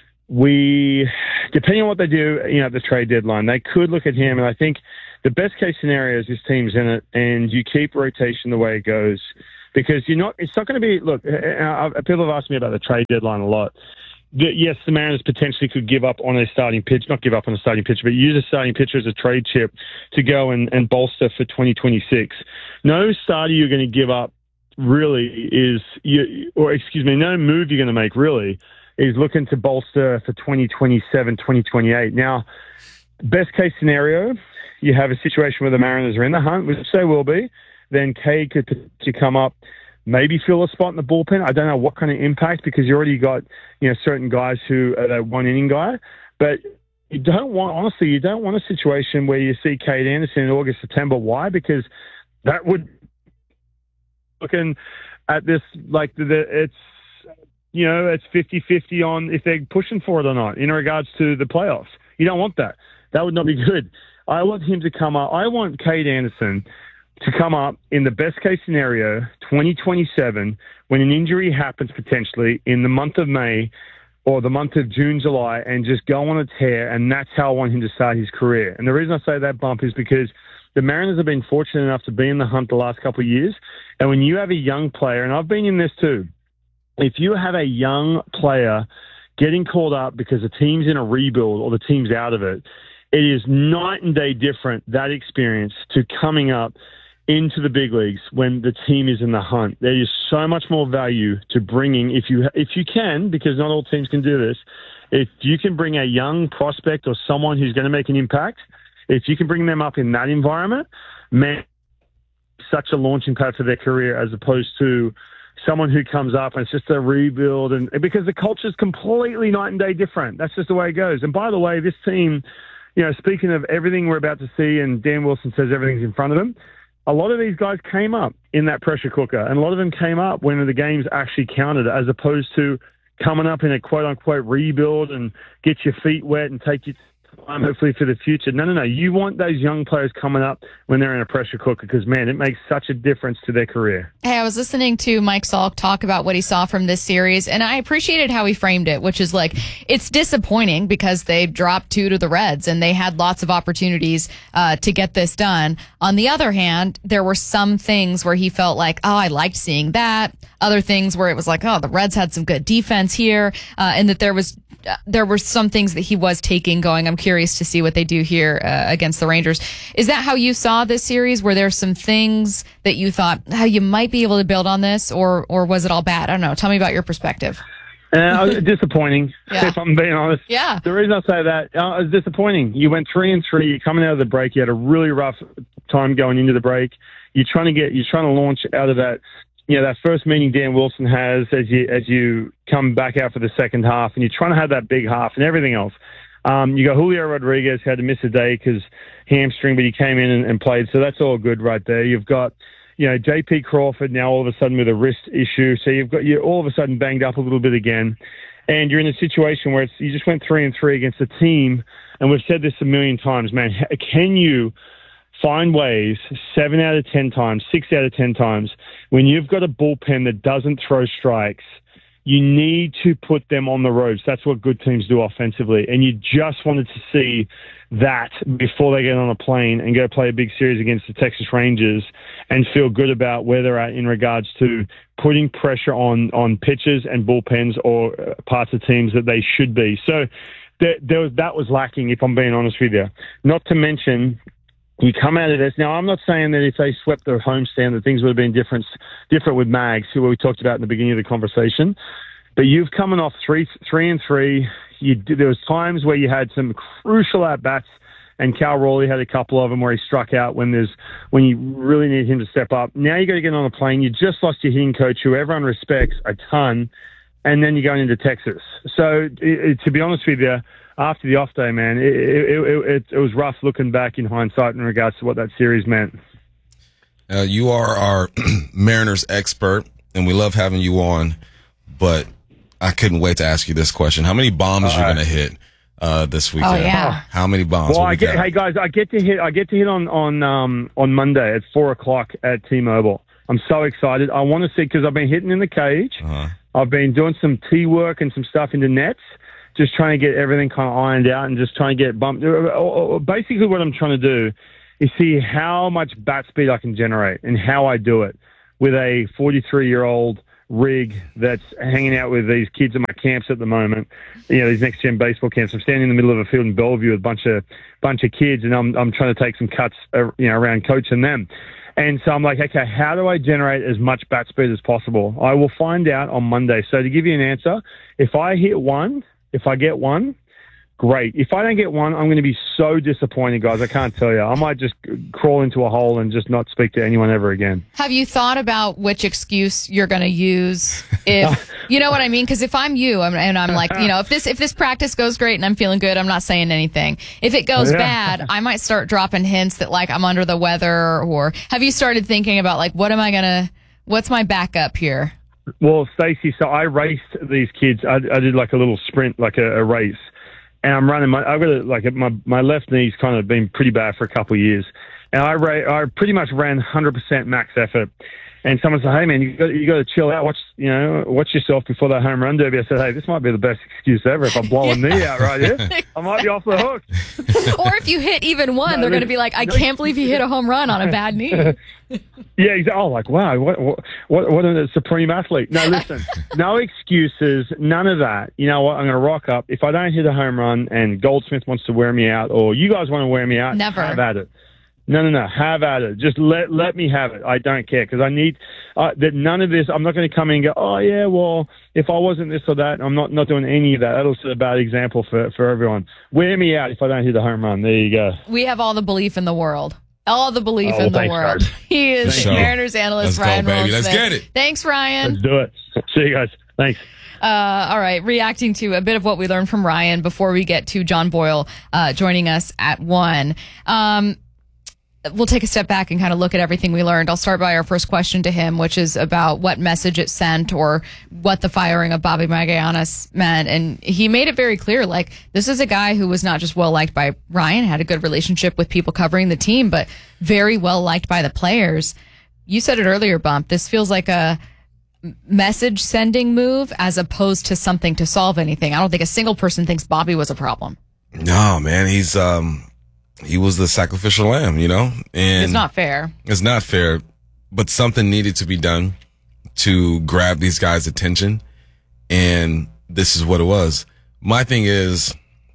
Speaker 27: we, depending on what they do, you know, at the trade deadline, they could look at him, and I think the best case scenario is this team's in it and you keep rotation the way it goes. Because you're not, it's not going to be, look, people have asked me about the trade deadline a lot. Yes, the Mariners potentially could give up on a starting pitch, not give up on a starting pitch, but use a starting pitcher as a trade chip to go and, and bolster for twenty twenty-six. No starter you're going to give up really is, you, or excuse me, no move you're going to make really is looking to bolster for twenty twenty-seven, twenty twenty-eight. Now, best case scenario, you have a situation where the Mariners are in the hunt, which they will be. Then Cade could potentially come up, maybe fill a spot in the bullpen. I don't know what kind of impact because you already got, you know, certain guys who are that one inning guy. But you don't want, honestly, you don't want a situation where you see Cade Anderson in August, September. Why? Because that would, looking at this, like the, it's, you know, it's fifty-fifty on if they're pushing for it or not in regards to the playoffs. You don't want that. That would not be good. I want him to come up. I want Cade Anderson to come up in the best case scenario, twenty twenty-seven, when an injury happens potentially in the month of May or the month of June, July, and just go on a tear. And that's how I want him to start his career. And the reason I say that, Bump, is because the Mariners have been fortunate enough to be in the hunt the last couple of years. And when you have a young player, and I've been in this too, if you have a young player getting called up because the team's in a rebuild or the team's out of it, it is night and day different, that experience, to coming up into the big leagues when the team is in the hunt. There is so much more value to bringing, if you if you can, because not all teams can do this, if you can bring a young prospect or someone who's going to make an impact, if you can bring them up in that environment, man, such a launching pad for their career as opposed to someone who comes up and it's just a rebuild. And because the culture is completely night and day different. That's just the way it goes. And by the way, this team, you know, speaking of everything we're about to see, and Dan Wilson says everything's in front of them, a lot of these guys came up in that pressure cooker, and a lot of them came up when the games actually counted, as opposed to coming up in a quote-unquote rebuild and get your feet wet and take you to um, hopefully for the future. No, no, no. You want those young players coming up when they're in a pressure cooker because, man, it makes such a difference to their career.
Speaker 10: Hey, I was listening to Mike Salk talk about what he saw from this series, and I appreciated how he framed it, which is like, it's disappointing because they dropped two to the Reds, and they had lots of opportunities uh, to get this done. On the other hand, there were some things where he felt like, oh, I liked seeing that. Other things where it was like, oh, the Reds had some good defense here, uh, and that there was uh, there were some things that he was taking going, I'm curious to see what they do here uh, against the Rangers. Is that how you saw this series? Were there some things that you thought, oh, you might be able to build on this, or or was it all bad? I don't know. Tell me about your perspective.
Speaker 27: Uh, disappointing,
Speaker 10: Yeah.
Speaker 27: if I'm being honest.
Speaker 10: Yeah.
Speaker 27: The reason I say that, uh, it was disappointing. You went three and three. You're coming out of the break. You had a really rough time going into the break. You're trying to get, you're trying to launch out of that, you know, that first meeting Dan Wilson has as you as you come back out for the second half, and you're trying to have that big half and everything else. Um, you got Julio Rodriguez, had to miss a day because hamstring, but he came in and, and played, so that's all good right there. You've got, you know, J P Crawford now all of a sudden with a wrist issue, so you've got you're all of a sudden banged up a little bit again, and you're in a situation where it's, you just went three and three against a team, and we've said this a million times, man. Can you find ways seven out of ten times, six out of ten times, when you've got a bullpen that doesn't throw strikes, you need to put them on the ropes. That's what good teams do offensively. And you just wanted to see that before they get on a plane and go play a big series against the Texas Rangers and feel good about where they're at in regards to putting pressure on, on pitchers and bullpens or parts of teams that they should be. So there, there was, that was lacking, if I'm being honest with you. Not to mention, you come out of this. Now, I'm not saying that if they swept their homestand that things would have been different, different with Mags, who we talked about in the beginning of the conversation. But you've coming off three, three and three. You, there was times where you had some crucial at-bats, and Cal Raleigh had a couple of them where he struck out when there's when you really need him to step up. Now you got to get on a plane. You just lost your hitting coach, who everyone respects a ton, and then you're going into Texas. So it, it, to be honest with you, after the off day, man, it, it, it, it, it was rough looking back in hindsight in regards to what that series meant.
Speaker 11: Uh, you are our Mariners expert, and we love having you on, but I couldn't wait to ask you this question. How many bombs are you going to hit uh, this weekend?
Speaker 10: Oh, yeah.
Speaker 11: How many bombs?
Speaker 27: Well,
Speaker 11: will
Speaker 27: I
Speaker 11: we
Speaker 27: get,
Speaker 11: get?
Speaker 27: hey guys, I get to hit. I get to hit on on um, on Monday at four o'clock at T-Mobile. I'm so excited. I want to see, because I've been hitting in the cage.
Speaker 11: Uh-huh.
Speaker 27: I've been doing some tee work and some stuff into nets. Just trying to get everything kind of ironed out and just trying to get bumped. Basically, what I'm trying to do is see how much bat speed I can generate and how I do it with a forty-three-year-old rig that's hanging out with these kids at my camps at the moment. You know, these next-gen baseball camps. I'm standing in the middle of a field in Bellevue with a bunch of bunch of kids, and I'm I'm trying to take some cuts, uh, you know, around coaching them. And so I'm like, okay, how do I generate as much bat speed as possible? I will find out on Monday. So to give you an answer, if I hit one. If I get one, great. If I don't get one, I'm going to be so disappointed, guys. I can't tell you. I might just crawl into a hole and just not speak to anyone ever again.
Speaker 10: Have you thought about which excuse you're going to use? If you know what I mean? Because if I'm you, I'm, and I'm like, you know, if this if this practice goes great and I'm feeling good, I'm not saying anything. If it goes
Speaker 27: Yeah.
Speaker 10: bad, I might start dropping hints that like I'm under the weather. Or have you started thinking about like, what am I gonna? What's my backup here?
Speaker 27: Well, Stacey, so I raced these kids. I, I did like a little sprint, like a, a race, and I'm running. My I've got a, like my my left knee's kind of been pretty bad for a couple of years, and I ra- I pretty much ran one hundred percent max effort. And someone said, "Hey man, you got you got to chill out. Watch you know watch yourself before that home run derby." I said, "Hey, this might be the best excuse ever. If I blow a knee out right here, I might be off the hook."
Speaker 10: Or if you hit even one,
Speaker 27: No,
Speaker 10: they're going to
Speaker 27: listen,
Speaker 10: be like, I
Speaker 27: no,
Speaker 10: can't believe you hit a home run on a bad knee.
Speaker 27: Yeah, exactly. Oh, like, wow, what, what, what a supreme athlete. No, listen, no excuses, none of that. You know what? I'm going to rock up. If I don't hit a home run and Goldsmith wants to wear me out, or you guys want to wear me out,
Speaker 10: Never.
Speaker 27: have at it. No, no, no, have at it. Just let let me have it. I don't care, because I need uh, that. None of this. I'm not going to come in and go, oh yeah, well, if I wasn't this or that, I'm not not doing any of that. That'll set a bad example for for everyone. Wear me out if I don't hit a home run. There you go.
Speaker 10: We have all the belief in the world. All the belief
Speaker 27: Oh,
Speaker 10: in the
Speaker 27: thanks,
Speaker 10: world.
Speaker 27: guys.
Speaker 10: He is
Speaker 27: Thanks.
Speaker 10: Mariners analyst
Speaker 11: Let's go,
Speaker 10: Ryan
Speaker 11: baby. Let's
Speaker 10: Wolfsmith.
Speaker 11: get it.
Speaker 10: Thanks, Ryan.
Speaker 27: Let's do it. See you guys. Thanks.
Speaker 10: Uh, all right, reacting to a bit of what we learned from Ryan before we get to John Boyle uh, joining us at one. Um, we'll take a step back and kind of look at everything we learned. I'll start by our first question to him, which is about what message it sent or what the firing of Bobby Magallanes meant. And he made it very clear, like, this is a guy who was not just well liked by Ryan, had a good relationship with people covering the team, but very well liked by the players. You said it earlier, Bump. This feels like a message sending move as opposed to something to solve anything. I don't think a single person thinks Bobby was a problem.
Speaker 11: No, man, he's um he was the sacrificial lamb, you know? And
Speaker 10: it's not fair.
Speaker 11: It's not fair, but something needed to be done to grab these guys' attention, and this is what it was. My thing is,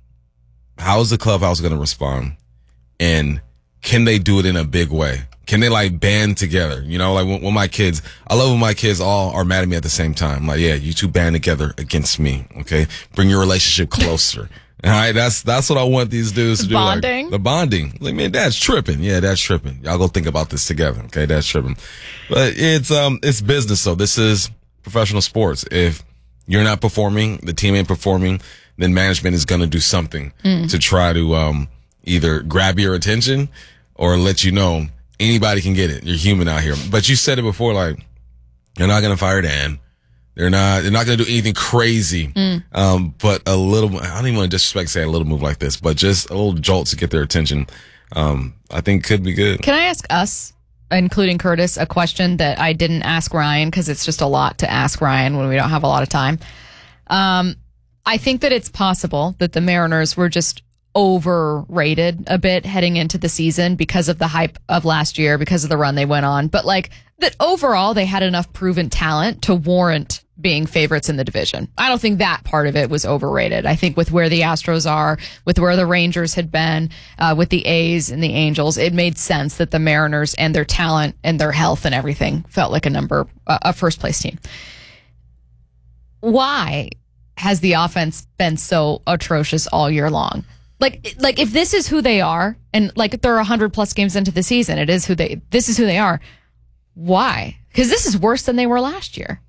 Speaker 11: how is the clubhouse going to respond? And can they do it in a big way? Can they like band together? You know, like when, when my kids, I love when my kids all are mad at me at the same time. Like, yeah, you two band together against me. Okay. Bring your relationship closer. All right. That's, that's what I want these dudes to do.
Speaker 10: Bonding.
Speaker 11: Like, the bonding. Like, man, that's tripping. Yeah, that's tripping. Y'all go think about this together. Okay. That's tripping. But it's, um, it's business. So this is professional sports. If you're not performing, the team ain't performing, then management is going to do something mm. to try to, um, either grab your attention or let you know anybody can get it. You're human out here. But you said it before, like, they're not going to fire Dan. They're not, they're not going to do anything crazy. Mm. Um, but a little, I don't even want to disrespect saying a little move like this, but just a little jolt to get their attention. Um, I think could be good.
Speaker 10: Can I ask us, including Curtis, a question that I didn't ask Ryan because it's just a lot to ask Ryan when we don't have a lot of time? Um, I think that it's possible that the Mariners were just overrated a bit heading into the season because of the hype of last year, because of the run they went on. But like that overall, they had enough proven talent to warrant being favorites in the division. I don't think that part of it was overrated. I think with where the Astros are, with where the Rangers had been, uh, with the A's and the Angels, it made sense that the Mariners and their talent and their health and everything felt like a number, uh, a first place team. Why has the offense been so atrocious all year long? Like, like if this is who they are, and like if they're a hundred plus games into the season, it is who they. This is who they are. Why? Because this is worse than they were last year.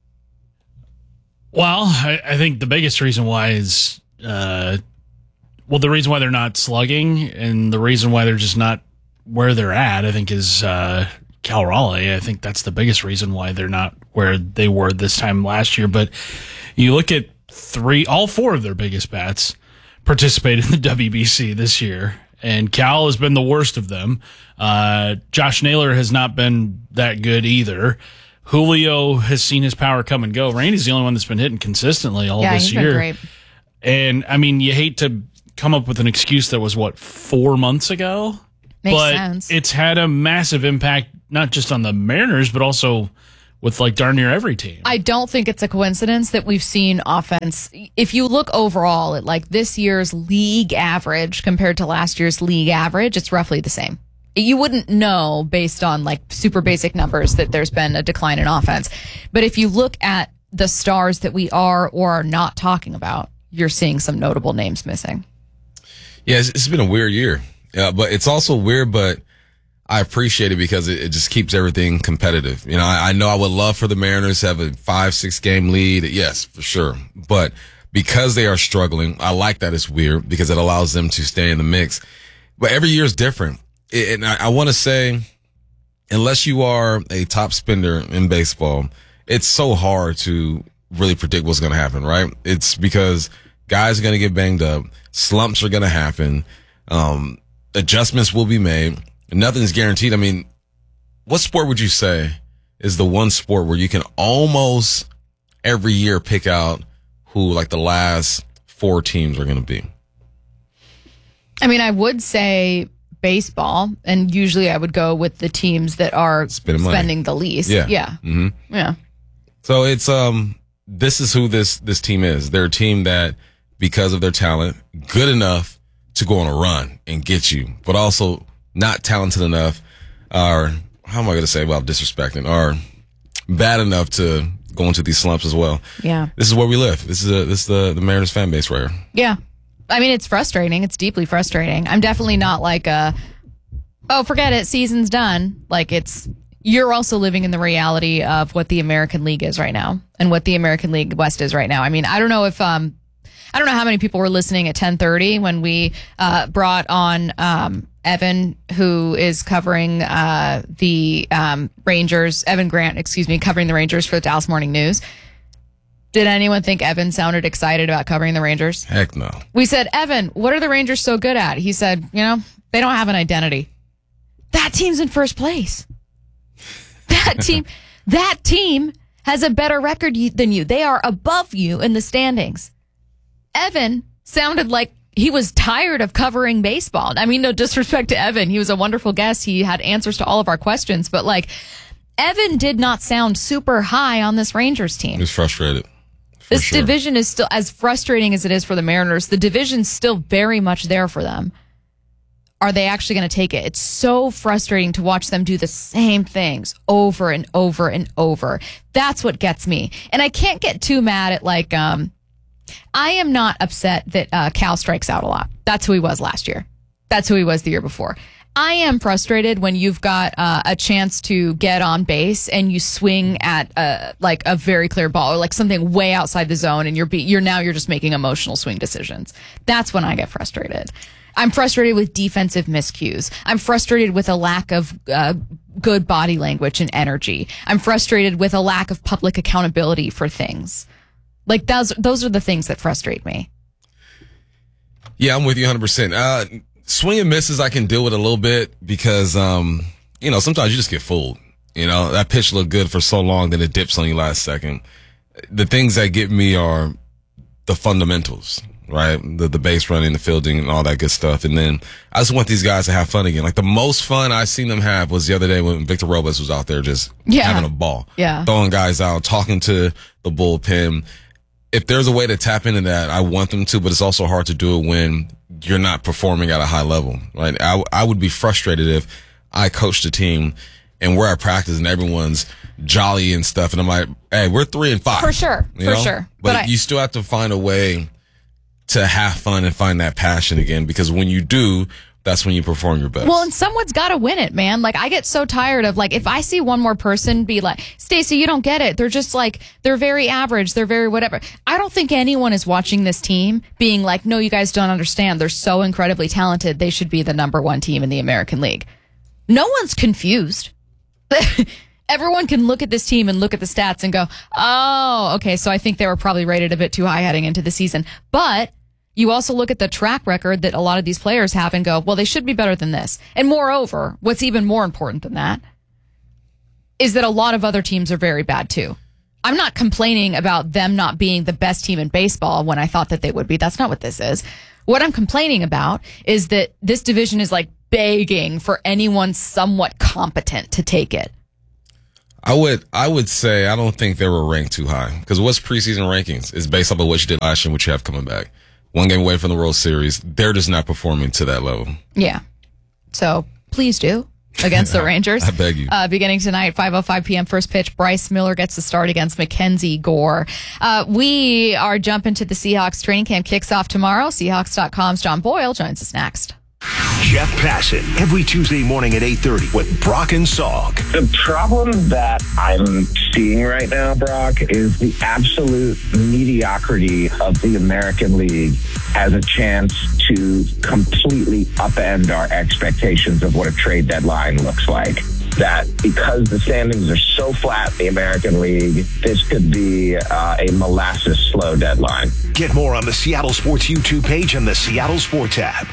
Speaker 1: Well, I, I think the biggest reason why is, uh, well, the reason why they're not slugging, and the reason why they're just not where they're at, I think, is uh, Cal Raleigh. I think that's the biggest reason why they're not where they were this time last year. But you look at three, all four of their biggest bats participated in the W B C this year, and Cal has been the worst of them. Uh, Josh Naylor has not been that good either. Julio has seen his power come and go. Randy's the only one that's been hitting consistently all
Speaker 10: yeah,
Speaker 1: this
Speaker 10: he's
Speaker 1: year.
Speaker 10: Been great.
Speaker 1: And I mean, you hate to come up with an excuse that was what, four months ago?
Speaker 10: Makes
Speaker 1: but
Speaker 10: sense.
Speaker 1: It's had a massive impact, not just on the Mariners, but also with like darn near every team.
Speaker 10: I don't think it's a coincidence that we've seen offense. If you look overall at like this year's league average compared to last year's league average, it's roughly the same. You wouldn't know based on like super basic numbers that there's been a decline in offense. But if you look at the stars that we are or are not talking about, you're seeing some notable names missing.
Speaker 11: Yeah, it's, it's been a weird year. Yeah, but it's also weird, but I appreciate it because it, it just keeps everything competitive. You know, I, I know I would love for the Mariners to have a five, six game lead. Yes, for sure. But because they are struggling, I like that it's weird because it allows them to stay in the mix. But every year is different. It, and I, I want to say, unless you are a top spender in baseball, it's so hard to really predict what's going to happen, right? It's because guys are going to get banged up. Slumps are going to happen. Um, adjustments will be made. Nothing's guaranteed. I mean, what sport would you say is the one sport where you can almost every year pick out who like the last four teams are going to be?
Speaker 10: I mean, I would say baseball, and usually I would go with the teams that are
Speaker 11: Spending
Speaker 10: spending
Speaker 11: money.
Speaker 10: the least.
Speaker 11: Yeah.
Speaker 10: Yeah.
Speaker 11: Mm-hmm.
Speaker 10: Yeah.
Speaker 11: So it's, um, this is who this, this team is. They're a team that, because of their talent, good enough to go on a run and get you, but also not talented enough, or how am I going to say, well, disrespecting, or bad enough to go into these slumps as well.
Speaker 10: Yeah.
Speaker 11: This is where we live. This is a, this is the, the Mariners fan base right here.
Speaker 10: Yeah. I mean, it's frustrating. It's deeply frustrating. I'm definitely not like a, oh, forget it, season's done. Like it's, you're also living in the reality of what the American League is right now and what the American League West is right now. I mean, I don't know if, um, I don't know how many people were listening at ten thirty when we uh, brought on um, Evan, who is covering uh, the um, Rangers, Evan Grant, excuse me, covering the Rangers for the Dallas Morning News. Did anyone think Evan sounded excited about covering the Rangers?
Speaker 11: Heck no.
Speaker 10: We said, Evan, what are the Rangers so good at? He said, you know, they don't have an identity. That team's in first place. That team, that team has a better record than you. They are above you in the standings. Evan sounded like he was tired of covering baseball. I mean, no disrespect to Evan. He was a wonderful guest. He had answers to all of our questions. But, like, Evan did not sound super high on this Rangers team.
Speaker 11: He was frustrated.
Speaker 10: This
Speaker 11: sure.
Speaker 10: division is still, as frustrating as it is for the Mariners, the division's still very much there for them. Are they actually going to take it? It's so frustrating to watch them do the same things over and over and over. That's what gets me. And I can't get too mad at, like, um, I am not upset that uh, Cal strikes out a lot. That's who he was last year. That's who he was the year before. I am frustrated when you've got uh, a chance to get on base and you swing at a, like a very clear ball or like something way outside the zone, and you're be, you're now you're just making emotional swing decisions. That's when I get frustrated. I'm frustrated with defensive miscues. I'm frustrated with a lack of uh, good body language and energy. I'm frustrated with a lack of public accountability for things. Like those those are the things that frustrate me.
Speaker 11: Yeah, I'm with you one hundred percent. Uh, swing and misses I can deal with a little bit because, um, you know, sometimes you just get fooled. You know, that pitch looked good for so long, then it dips on you last second. The things that get me are the fundamentals, right? The, the base running, the fielding, and all that good stuff. And then I just want these guys to have fun again. Like the most fun I seen them have was the other day when Victor Robles was out there just
Speaker 10: yeah.
Speaker 11: having a ball.
Speaker 10: Yeah.
Speaker 11: Throwing guys out, talking to the bullpen. If there's a way to tap into that, I want them to, but it's also hard to do it when you're not performing at a high level, right? I, I would be frustrated if I coached a team and we're at practice and everyone's jolly and stuff, and I'm like, hey, we're three and five.
Speaker 10: For sure,
Speaker 11: you
Speaker 10: for
Speaker 11: know?
Speaker 10: sure.
Speaker 11: But,
Speaker 10: But I-
Speaker 11: you still have to find a way to have fun and find that passion again, because when you do, that's when you perform your best.
Speaker 10: Well, and someone's got to win it, man. Like, I get so tired of, like, if I see one more person be like, Stacey, you don't get it. They're just like, they're very average. They're very whatever. I don't think anyone is watching this team being like, no, you guys don't understand. They're so incredibly talented. They should be the number one team in the American League. No one's confused. Everyone can look at this team and look at the stats and go, oh, okay, so I think they were probably rated a bit too high heading into the season. But you also look at the track record that a lot of these players have and go, well, they should be better than this. And moreover, what's even more important than that is that a lot of other teams are very bad too. I'm not complaining about them not being the best team in baseball when I thought that they would be. That's not what this is. What I'm complaining about is that this division is like begging for anyone somewhat competent to take it.
Speaker 11: I would, I would say I don't think they were ranked too high, because what's preseason rankings is based off of what you did last year and what you have coming back. One game away from the World Series, they're just not performing to that level.
Speaker 10: Yeah. So please do against the Rangers.
Speaker 11: I beg you.
Speaker 10: Uh, beginning tonight, five oh five p.m. first pitch. Bryce Miller gets the start against Mackenzie Gore. Uh, we are jumping to the Seahawks training camp. Kicks off tomorrow. Seahawks dot com's John Boyle joins us next.
Speaker 12: Jeff Passan, every Tuesday morning at eight thirty with Brock and Salk.
Speaker 2: The problem that I'm seeing right now, Brock, is the absolute mediocrity of the American League has a chance to completely upend our expectations of what a trade deadline looks like. That because the standings are so flat in the American League, this could be uh, a molasses slow deadline.
Speaker 12: Get more on the Seattle Sports YouTube page and the Seattle Sports app.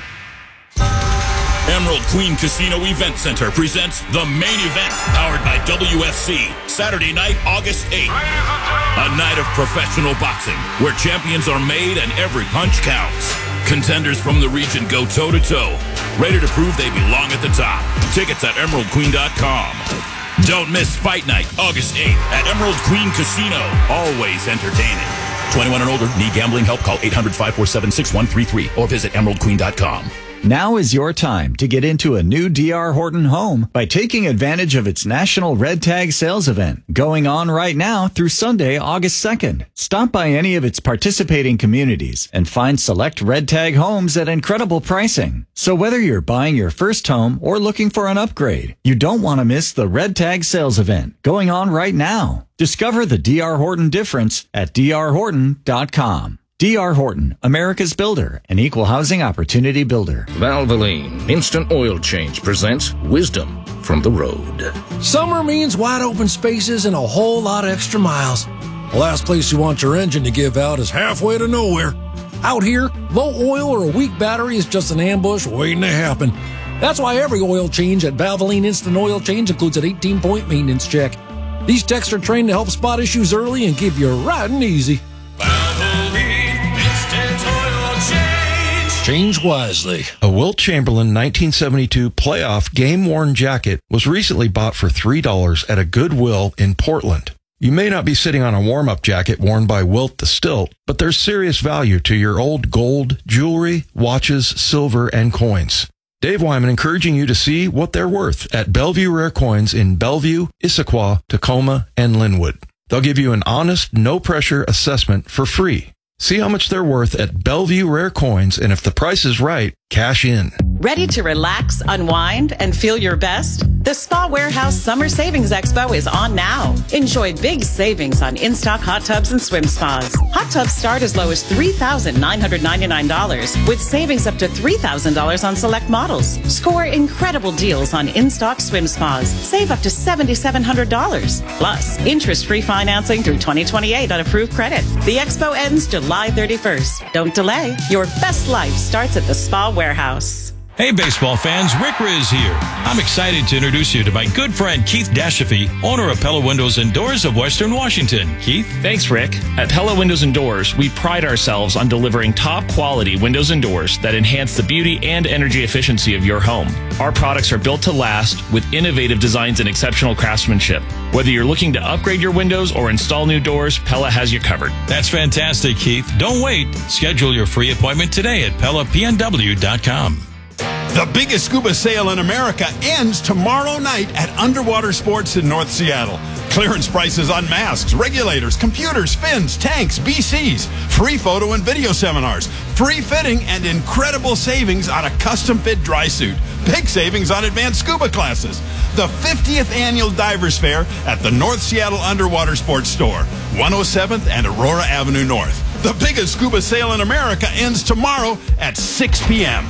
Speaker 4: Emerald Queen Casino Event Center presents the main event, powered by W F C, Saturday night, August eighth. A night of professional boxing, where champions are made and every punch counts. Contenders from the region go toe-to-toe, ready to prove they belong at the top. Tickets at emerald queen dot com. Don't miss Fight Night, August eighth at Emerald Queen Casino. Always entertaining. twenty-one and older, need gambling help? Call eight hundred, five four seven, six one three three or visit emerald queen dot com.
Speaker 22: Now is your time to get into a new D R Horton home by taking advantage of its National Red Tag Sales Event going on right now through Sunday, August second. Stop by any of its participating communities and find select Red Tag homes at incredible pricing. So whether you're buying your first home or looking for an upgrade, you don't want to miss the Red Tag Sales Event going on right now. Discover the D R Horton difference at D R Horton dot com. D R. Horton, America's builder, an equal housing opportunity builder.
Speaker 5: Valvoline Instant Oil Change presents wisdom from the road.
Speaker 6: Summer means wide open spaces and a whole lot of extra miles. The last place you want your engine to give out is halfway to nowhere. Out here, low oil or a weak battery is just an ambush waiting to happen. That's why every oil change at Valvoline Instant Oil Change includes an eighteen-point maintenance check. These techs are trained to help spot issues early and keep you riding easy. Change wisely.
Speaker 7: A Wilt Chamberlain nineteen seventy-two playoff game-worn jacket was recently bought for three dollars at a Goodwill in Portland. You may not be sitting on a warm-up jacket worn by Wilt the Stilt, but there's serious value to your old gold, jewelry, watches, silver, and coins. Dave Wyman encouraging you to see what they're worth at Bellevue Rare Coins in Bellevue, Issaquah, Tacoma, and Linwood. They'll give you an honest, no-pressure assessment for free. See how much they're worth at Bellevue Rare Coins, and if the price is right, cash in.
Speaker 8: Ready to relax, unwind, and feel your best? The Spa Warehouse Summer Savings Expo is on now. Enjoy big savings on in-stock hot tubs and swim spas. Hot tubs start as low as three thousand nine hundred ninety-nine dollars, with savings up to three thousand dollars on select models. Score incredible deals on in-stock swim spas. Save up to seven thousand seven hundred dollars. Plus, interest-free financing through twenty twenty-eight on approved credit. The expo ends July thirty-first. Don't delay. Your best life starts at the Spa Warehouse.
Speaker 14: Hey, baseball fans, Rick Riz here. I'm excited to introduce you to my good friend Keith Dashafee, owner of Pella Windows and Doors of Western Washington. Keith?
Speaker 15: Thanks, Rick. At Pella Windows and Doors, we pride ourselves on delivering top-quality windows and doors that enhance the beauty and energy efficiency of your home. Our products are built to last with innovative designs and exceptional craftsmanship. Whether you're looking to upgrade your windows or install new doors, Pella has you covered.
Speaker 14: That's fantastic, Keith. Don't wait. Schedule your free appointment today at Pella P N W dot com.
Speaker 16: The biggest scuba sale in America ends tomorrow night at Underwater Sports in North Seattle. Clearance prices on masks, regulators, computers, fins, tanks, B Cs, free photo and video seminars, free fitting, and incredible savings on a custom-fit dry suit. Big savings on advanced scuba classes. The fiftieth Annual Divers Fair at the North Seattle Underwater Sports Store, one oh seventh and Aurora Avenue North. The biggest scuba sale in America ends tomorrow at six p.m.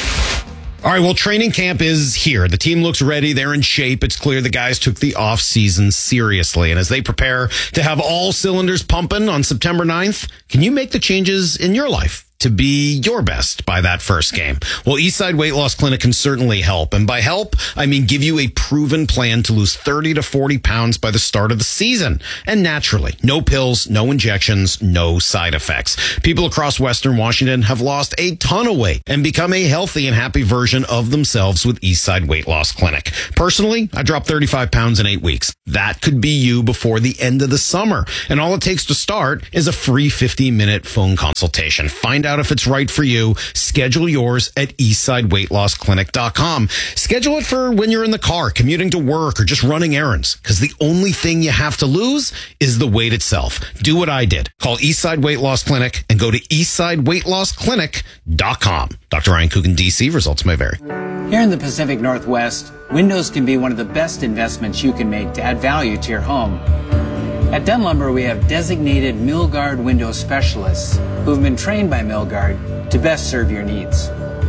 Speaker 23: All right, well, training camp is here. The team looks ready. They're in shape. It's clear the guys took the off season seriously. And as they prepare to have all cylinders pumping on September ninth, can you make the changes in your life to be your best by that first game? Well, Eastside Weight Loss Clinic can certainly help. And by help, I mean give you a proven plan to lose thirty to forty pounds by the start of the season. And naturally, no pills, no injections, no side effects. People across Western Washington have lost a ton of weight and become a healthy and happy version of themselves with Eastside Weight Loss Clinic. Personally, I dropped thirty-five pounds in eight weeks. That could be you before the end of the summer. And all it takes to start is a free fifteen minute phone consultation. Find out if it's right for you. Schedule yours at eastside weight loss clinic dot com. Schedule it for when you're in the car, commuting to work, or just running errands, because the only thing you have to lose is the weight itself. Do what I did. Call Eastside Weight Loss Clinic and go to eastside weight loss clinic dot com. Doctor Ryan Coogan, D C. Results may vary.
Speaker 28: Here in the Pacific Northwest, windows can be one of the best investments you can make to add value to your home. At Dunn Lumber, we have designated Milgard window specialists who have been trained by Milgard to best serve your needs.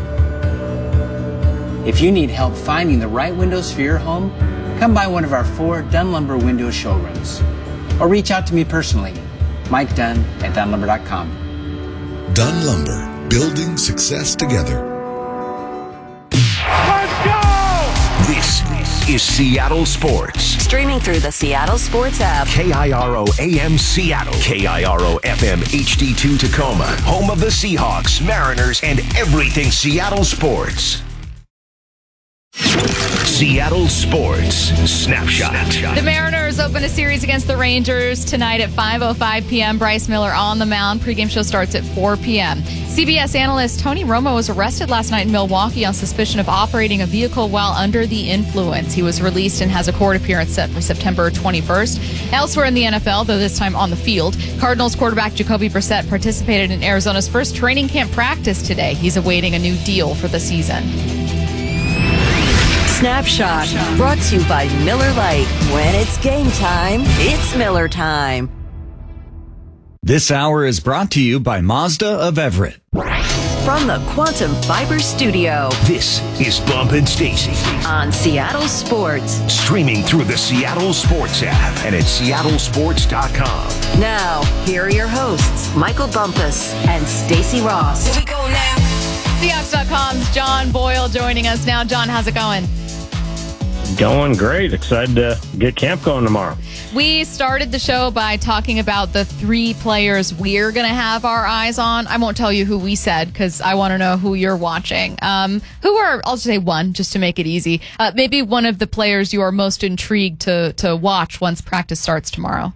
Speaker 28: If you need help finding the right windows for your home, come by one of our four Dunn Lumber window showrooms. Or reach out to me personally, Mike Dunn at dunn lumber dot com.
Speaker 29: Dunn Lumber, building success together.
Speaker 12: Let's go! This is Seattle Sports.
Speaker 9: Streaming through the Seattle Sports app.
Speaker 12: K I R O A M Seattle. K I R O F M H D two Tacoma. Home of the Seahawks, Mariners, and everything Seattle sports. Seattle Sports Snapshot.
Speaker 10: The Mariners open a series against the Rangers tonight at five oh five p.m. Bryce Miller on the mound. Pregame show starts at four p.m. C B S analyst Tony Romo was arrested last night in Milwaukee on suspicion of operating a vehicle while under the influence. He was released and has a court appearance set for September twenty-first. Elsewhere in the N F L, though this time on the field, Cardinals quarterback Jacoby Brissett participated in Arizona's first training camp practice today. He's awaiting a new deal for the season.
Speaker 9: Snapshot, brought to you by Miller Lite. When it's game time, it's Miller time.
Speaker 22: This hour is brought to you by Mazda of Everett.
Speaker 9: From the Quantum Fiber Studio.
Speaker 12: This is Bump and Stacy
Speaker 9: on Seattle Sports.
Speaker 12: Streaming through the Seattle Sports app and at seattle sports dot com.
Speaker 9: Now, here are your hosts, Michael Bumpus and Stacy Ross.
Speaker 10: Here we go now. Seahawks dot com's John Boyle joining us now. John, how's it going?
Speaker 3: Going great. Excited to get camp going tomorrow.
Speaker 10: We started the show by talking about the three players we're going to have our eyes on. I won't tell you who we said because I want to know who you're watching. Um, who are, I'll just say one just to make it easy. Uh, maybe one of the players you are most intrigued to, to watch once practice starts tomorrow.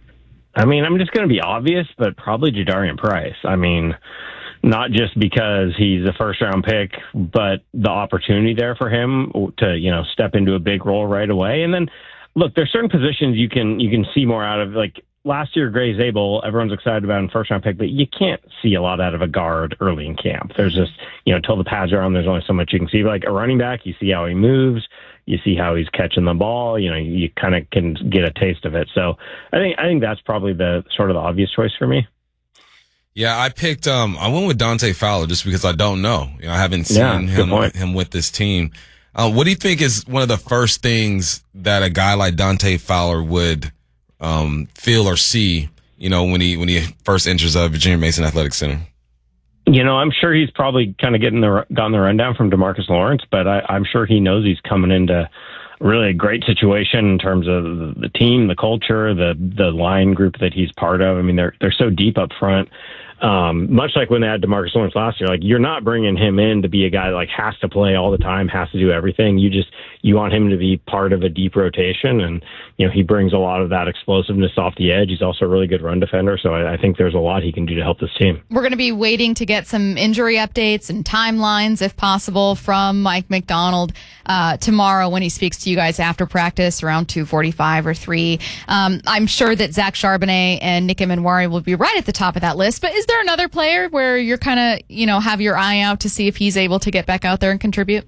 Speaker 3: I mean, I'm just going to be obvious, but probably Jadarian Price. I mean, not just because he's a first round pick, but the opportunity there for him to, you know, step into a big role right away. And then, look, there's certain positions you can you can see more out of. Like last year, Gray Zabel, everyone's excited about in first round pick, but you can't see a lot out of a guard early in camp. There's just, you know, until the pads are on, there's only so much you can see. But like a running back, you see how he moves, you see how he's catching the ball. You know, you kind of can get a taste of it. So I think I think that's probably the sort of the obvious choice for me.
Speaker 11: Yeah, I picked. Um, I went with Dante Fowler just because I don't know. You know, I haven't seen
Speaker 3: Yeah, good
Speaker 11: him
Speaker 3: point.
Speaker 11: him with this team. Uh, what do you think is one of the first things that a guy like Dante Fowler would um, feel or see? You know, when he when he first enters uh, Virginia Mason Athletic Center.
Speaker 3: You know, I'm sure he's probably kind of getting the gotten the rundown from DeMarcus Lawrence, but I, I'm sure he knows he's coming into really a great situation in terms of the team, the culture, the the line group that he's part of. I mean, they're they're so deep up front. Um, much like when they had DeMarcus Lawrence last year, like you're not bringing him in to be a guy that like has to play all the time, has to do everything. You just, you want him to be part of a deep rotation. And, you know, he brings a lot of that explosiveness off the edge. He's also a really good run defender. So I, I think there's a lot he can do to help this team.
Speaker 10: We're going to be waiting to get some injury updates and timelines, if possible, from Mike McDonald uh, tomorrow when he speaks to you guys after practice around two forty-five or three. Um, I'm sure that Zach Charbonnet and Nick Emanwari will be right at the top of that list. But is there another player where you're kind of, you know, have your eye out to see if he's able to get back out there and contribute?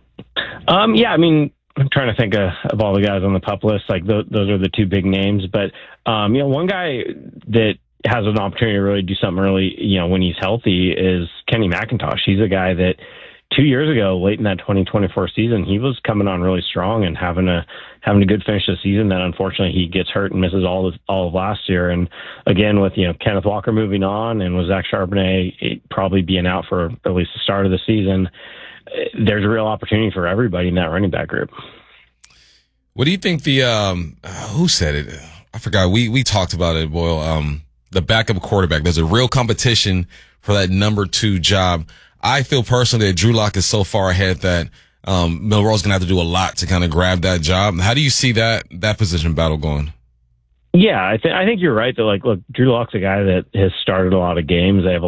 Speaker 3: Um, yeah, I mean, I'm trying to think of, of all the guys on the pup list. Like th- those are the two big names. But, um, you know, one guy that has an opportunity to really do something early, you know, when he's healthy is Kenny McIntosh. He's a guy that two years ago, late in that twenty twenty-four season, he was coming on really strong and having a having a good finish this season. Then unfortunately he gets hurt and misses all of, all of last year. And again, with, you know, Kenneth Walker moving on and with Zach Charbonnet probably being out for at least the start of the season, there's a real opportunity for everybody in that running back group.
Speaker 11: What do you think the um, who said it? I forgot. We we talked about it, Boyle. Um, the backup quarterback. There's a real competition for that number two job. I feel personally that Drew Lock is so far ahead that um, Milroe's going to have to do a lot to kind of grab that job. How do you see that that position battle going?
Speaker 3: Yeah, I think I think you're right. That like, look, Drew Lock's a guy that has started a lot of games. They have a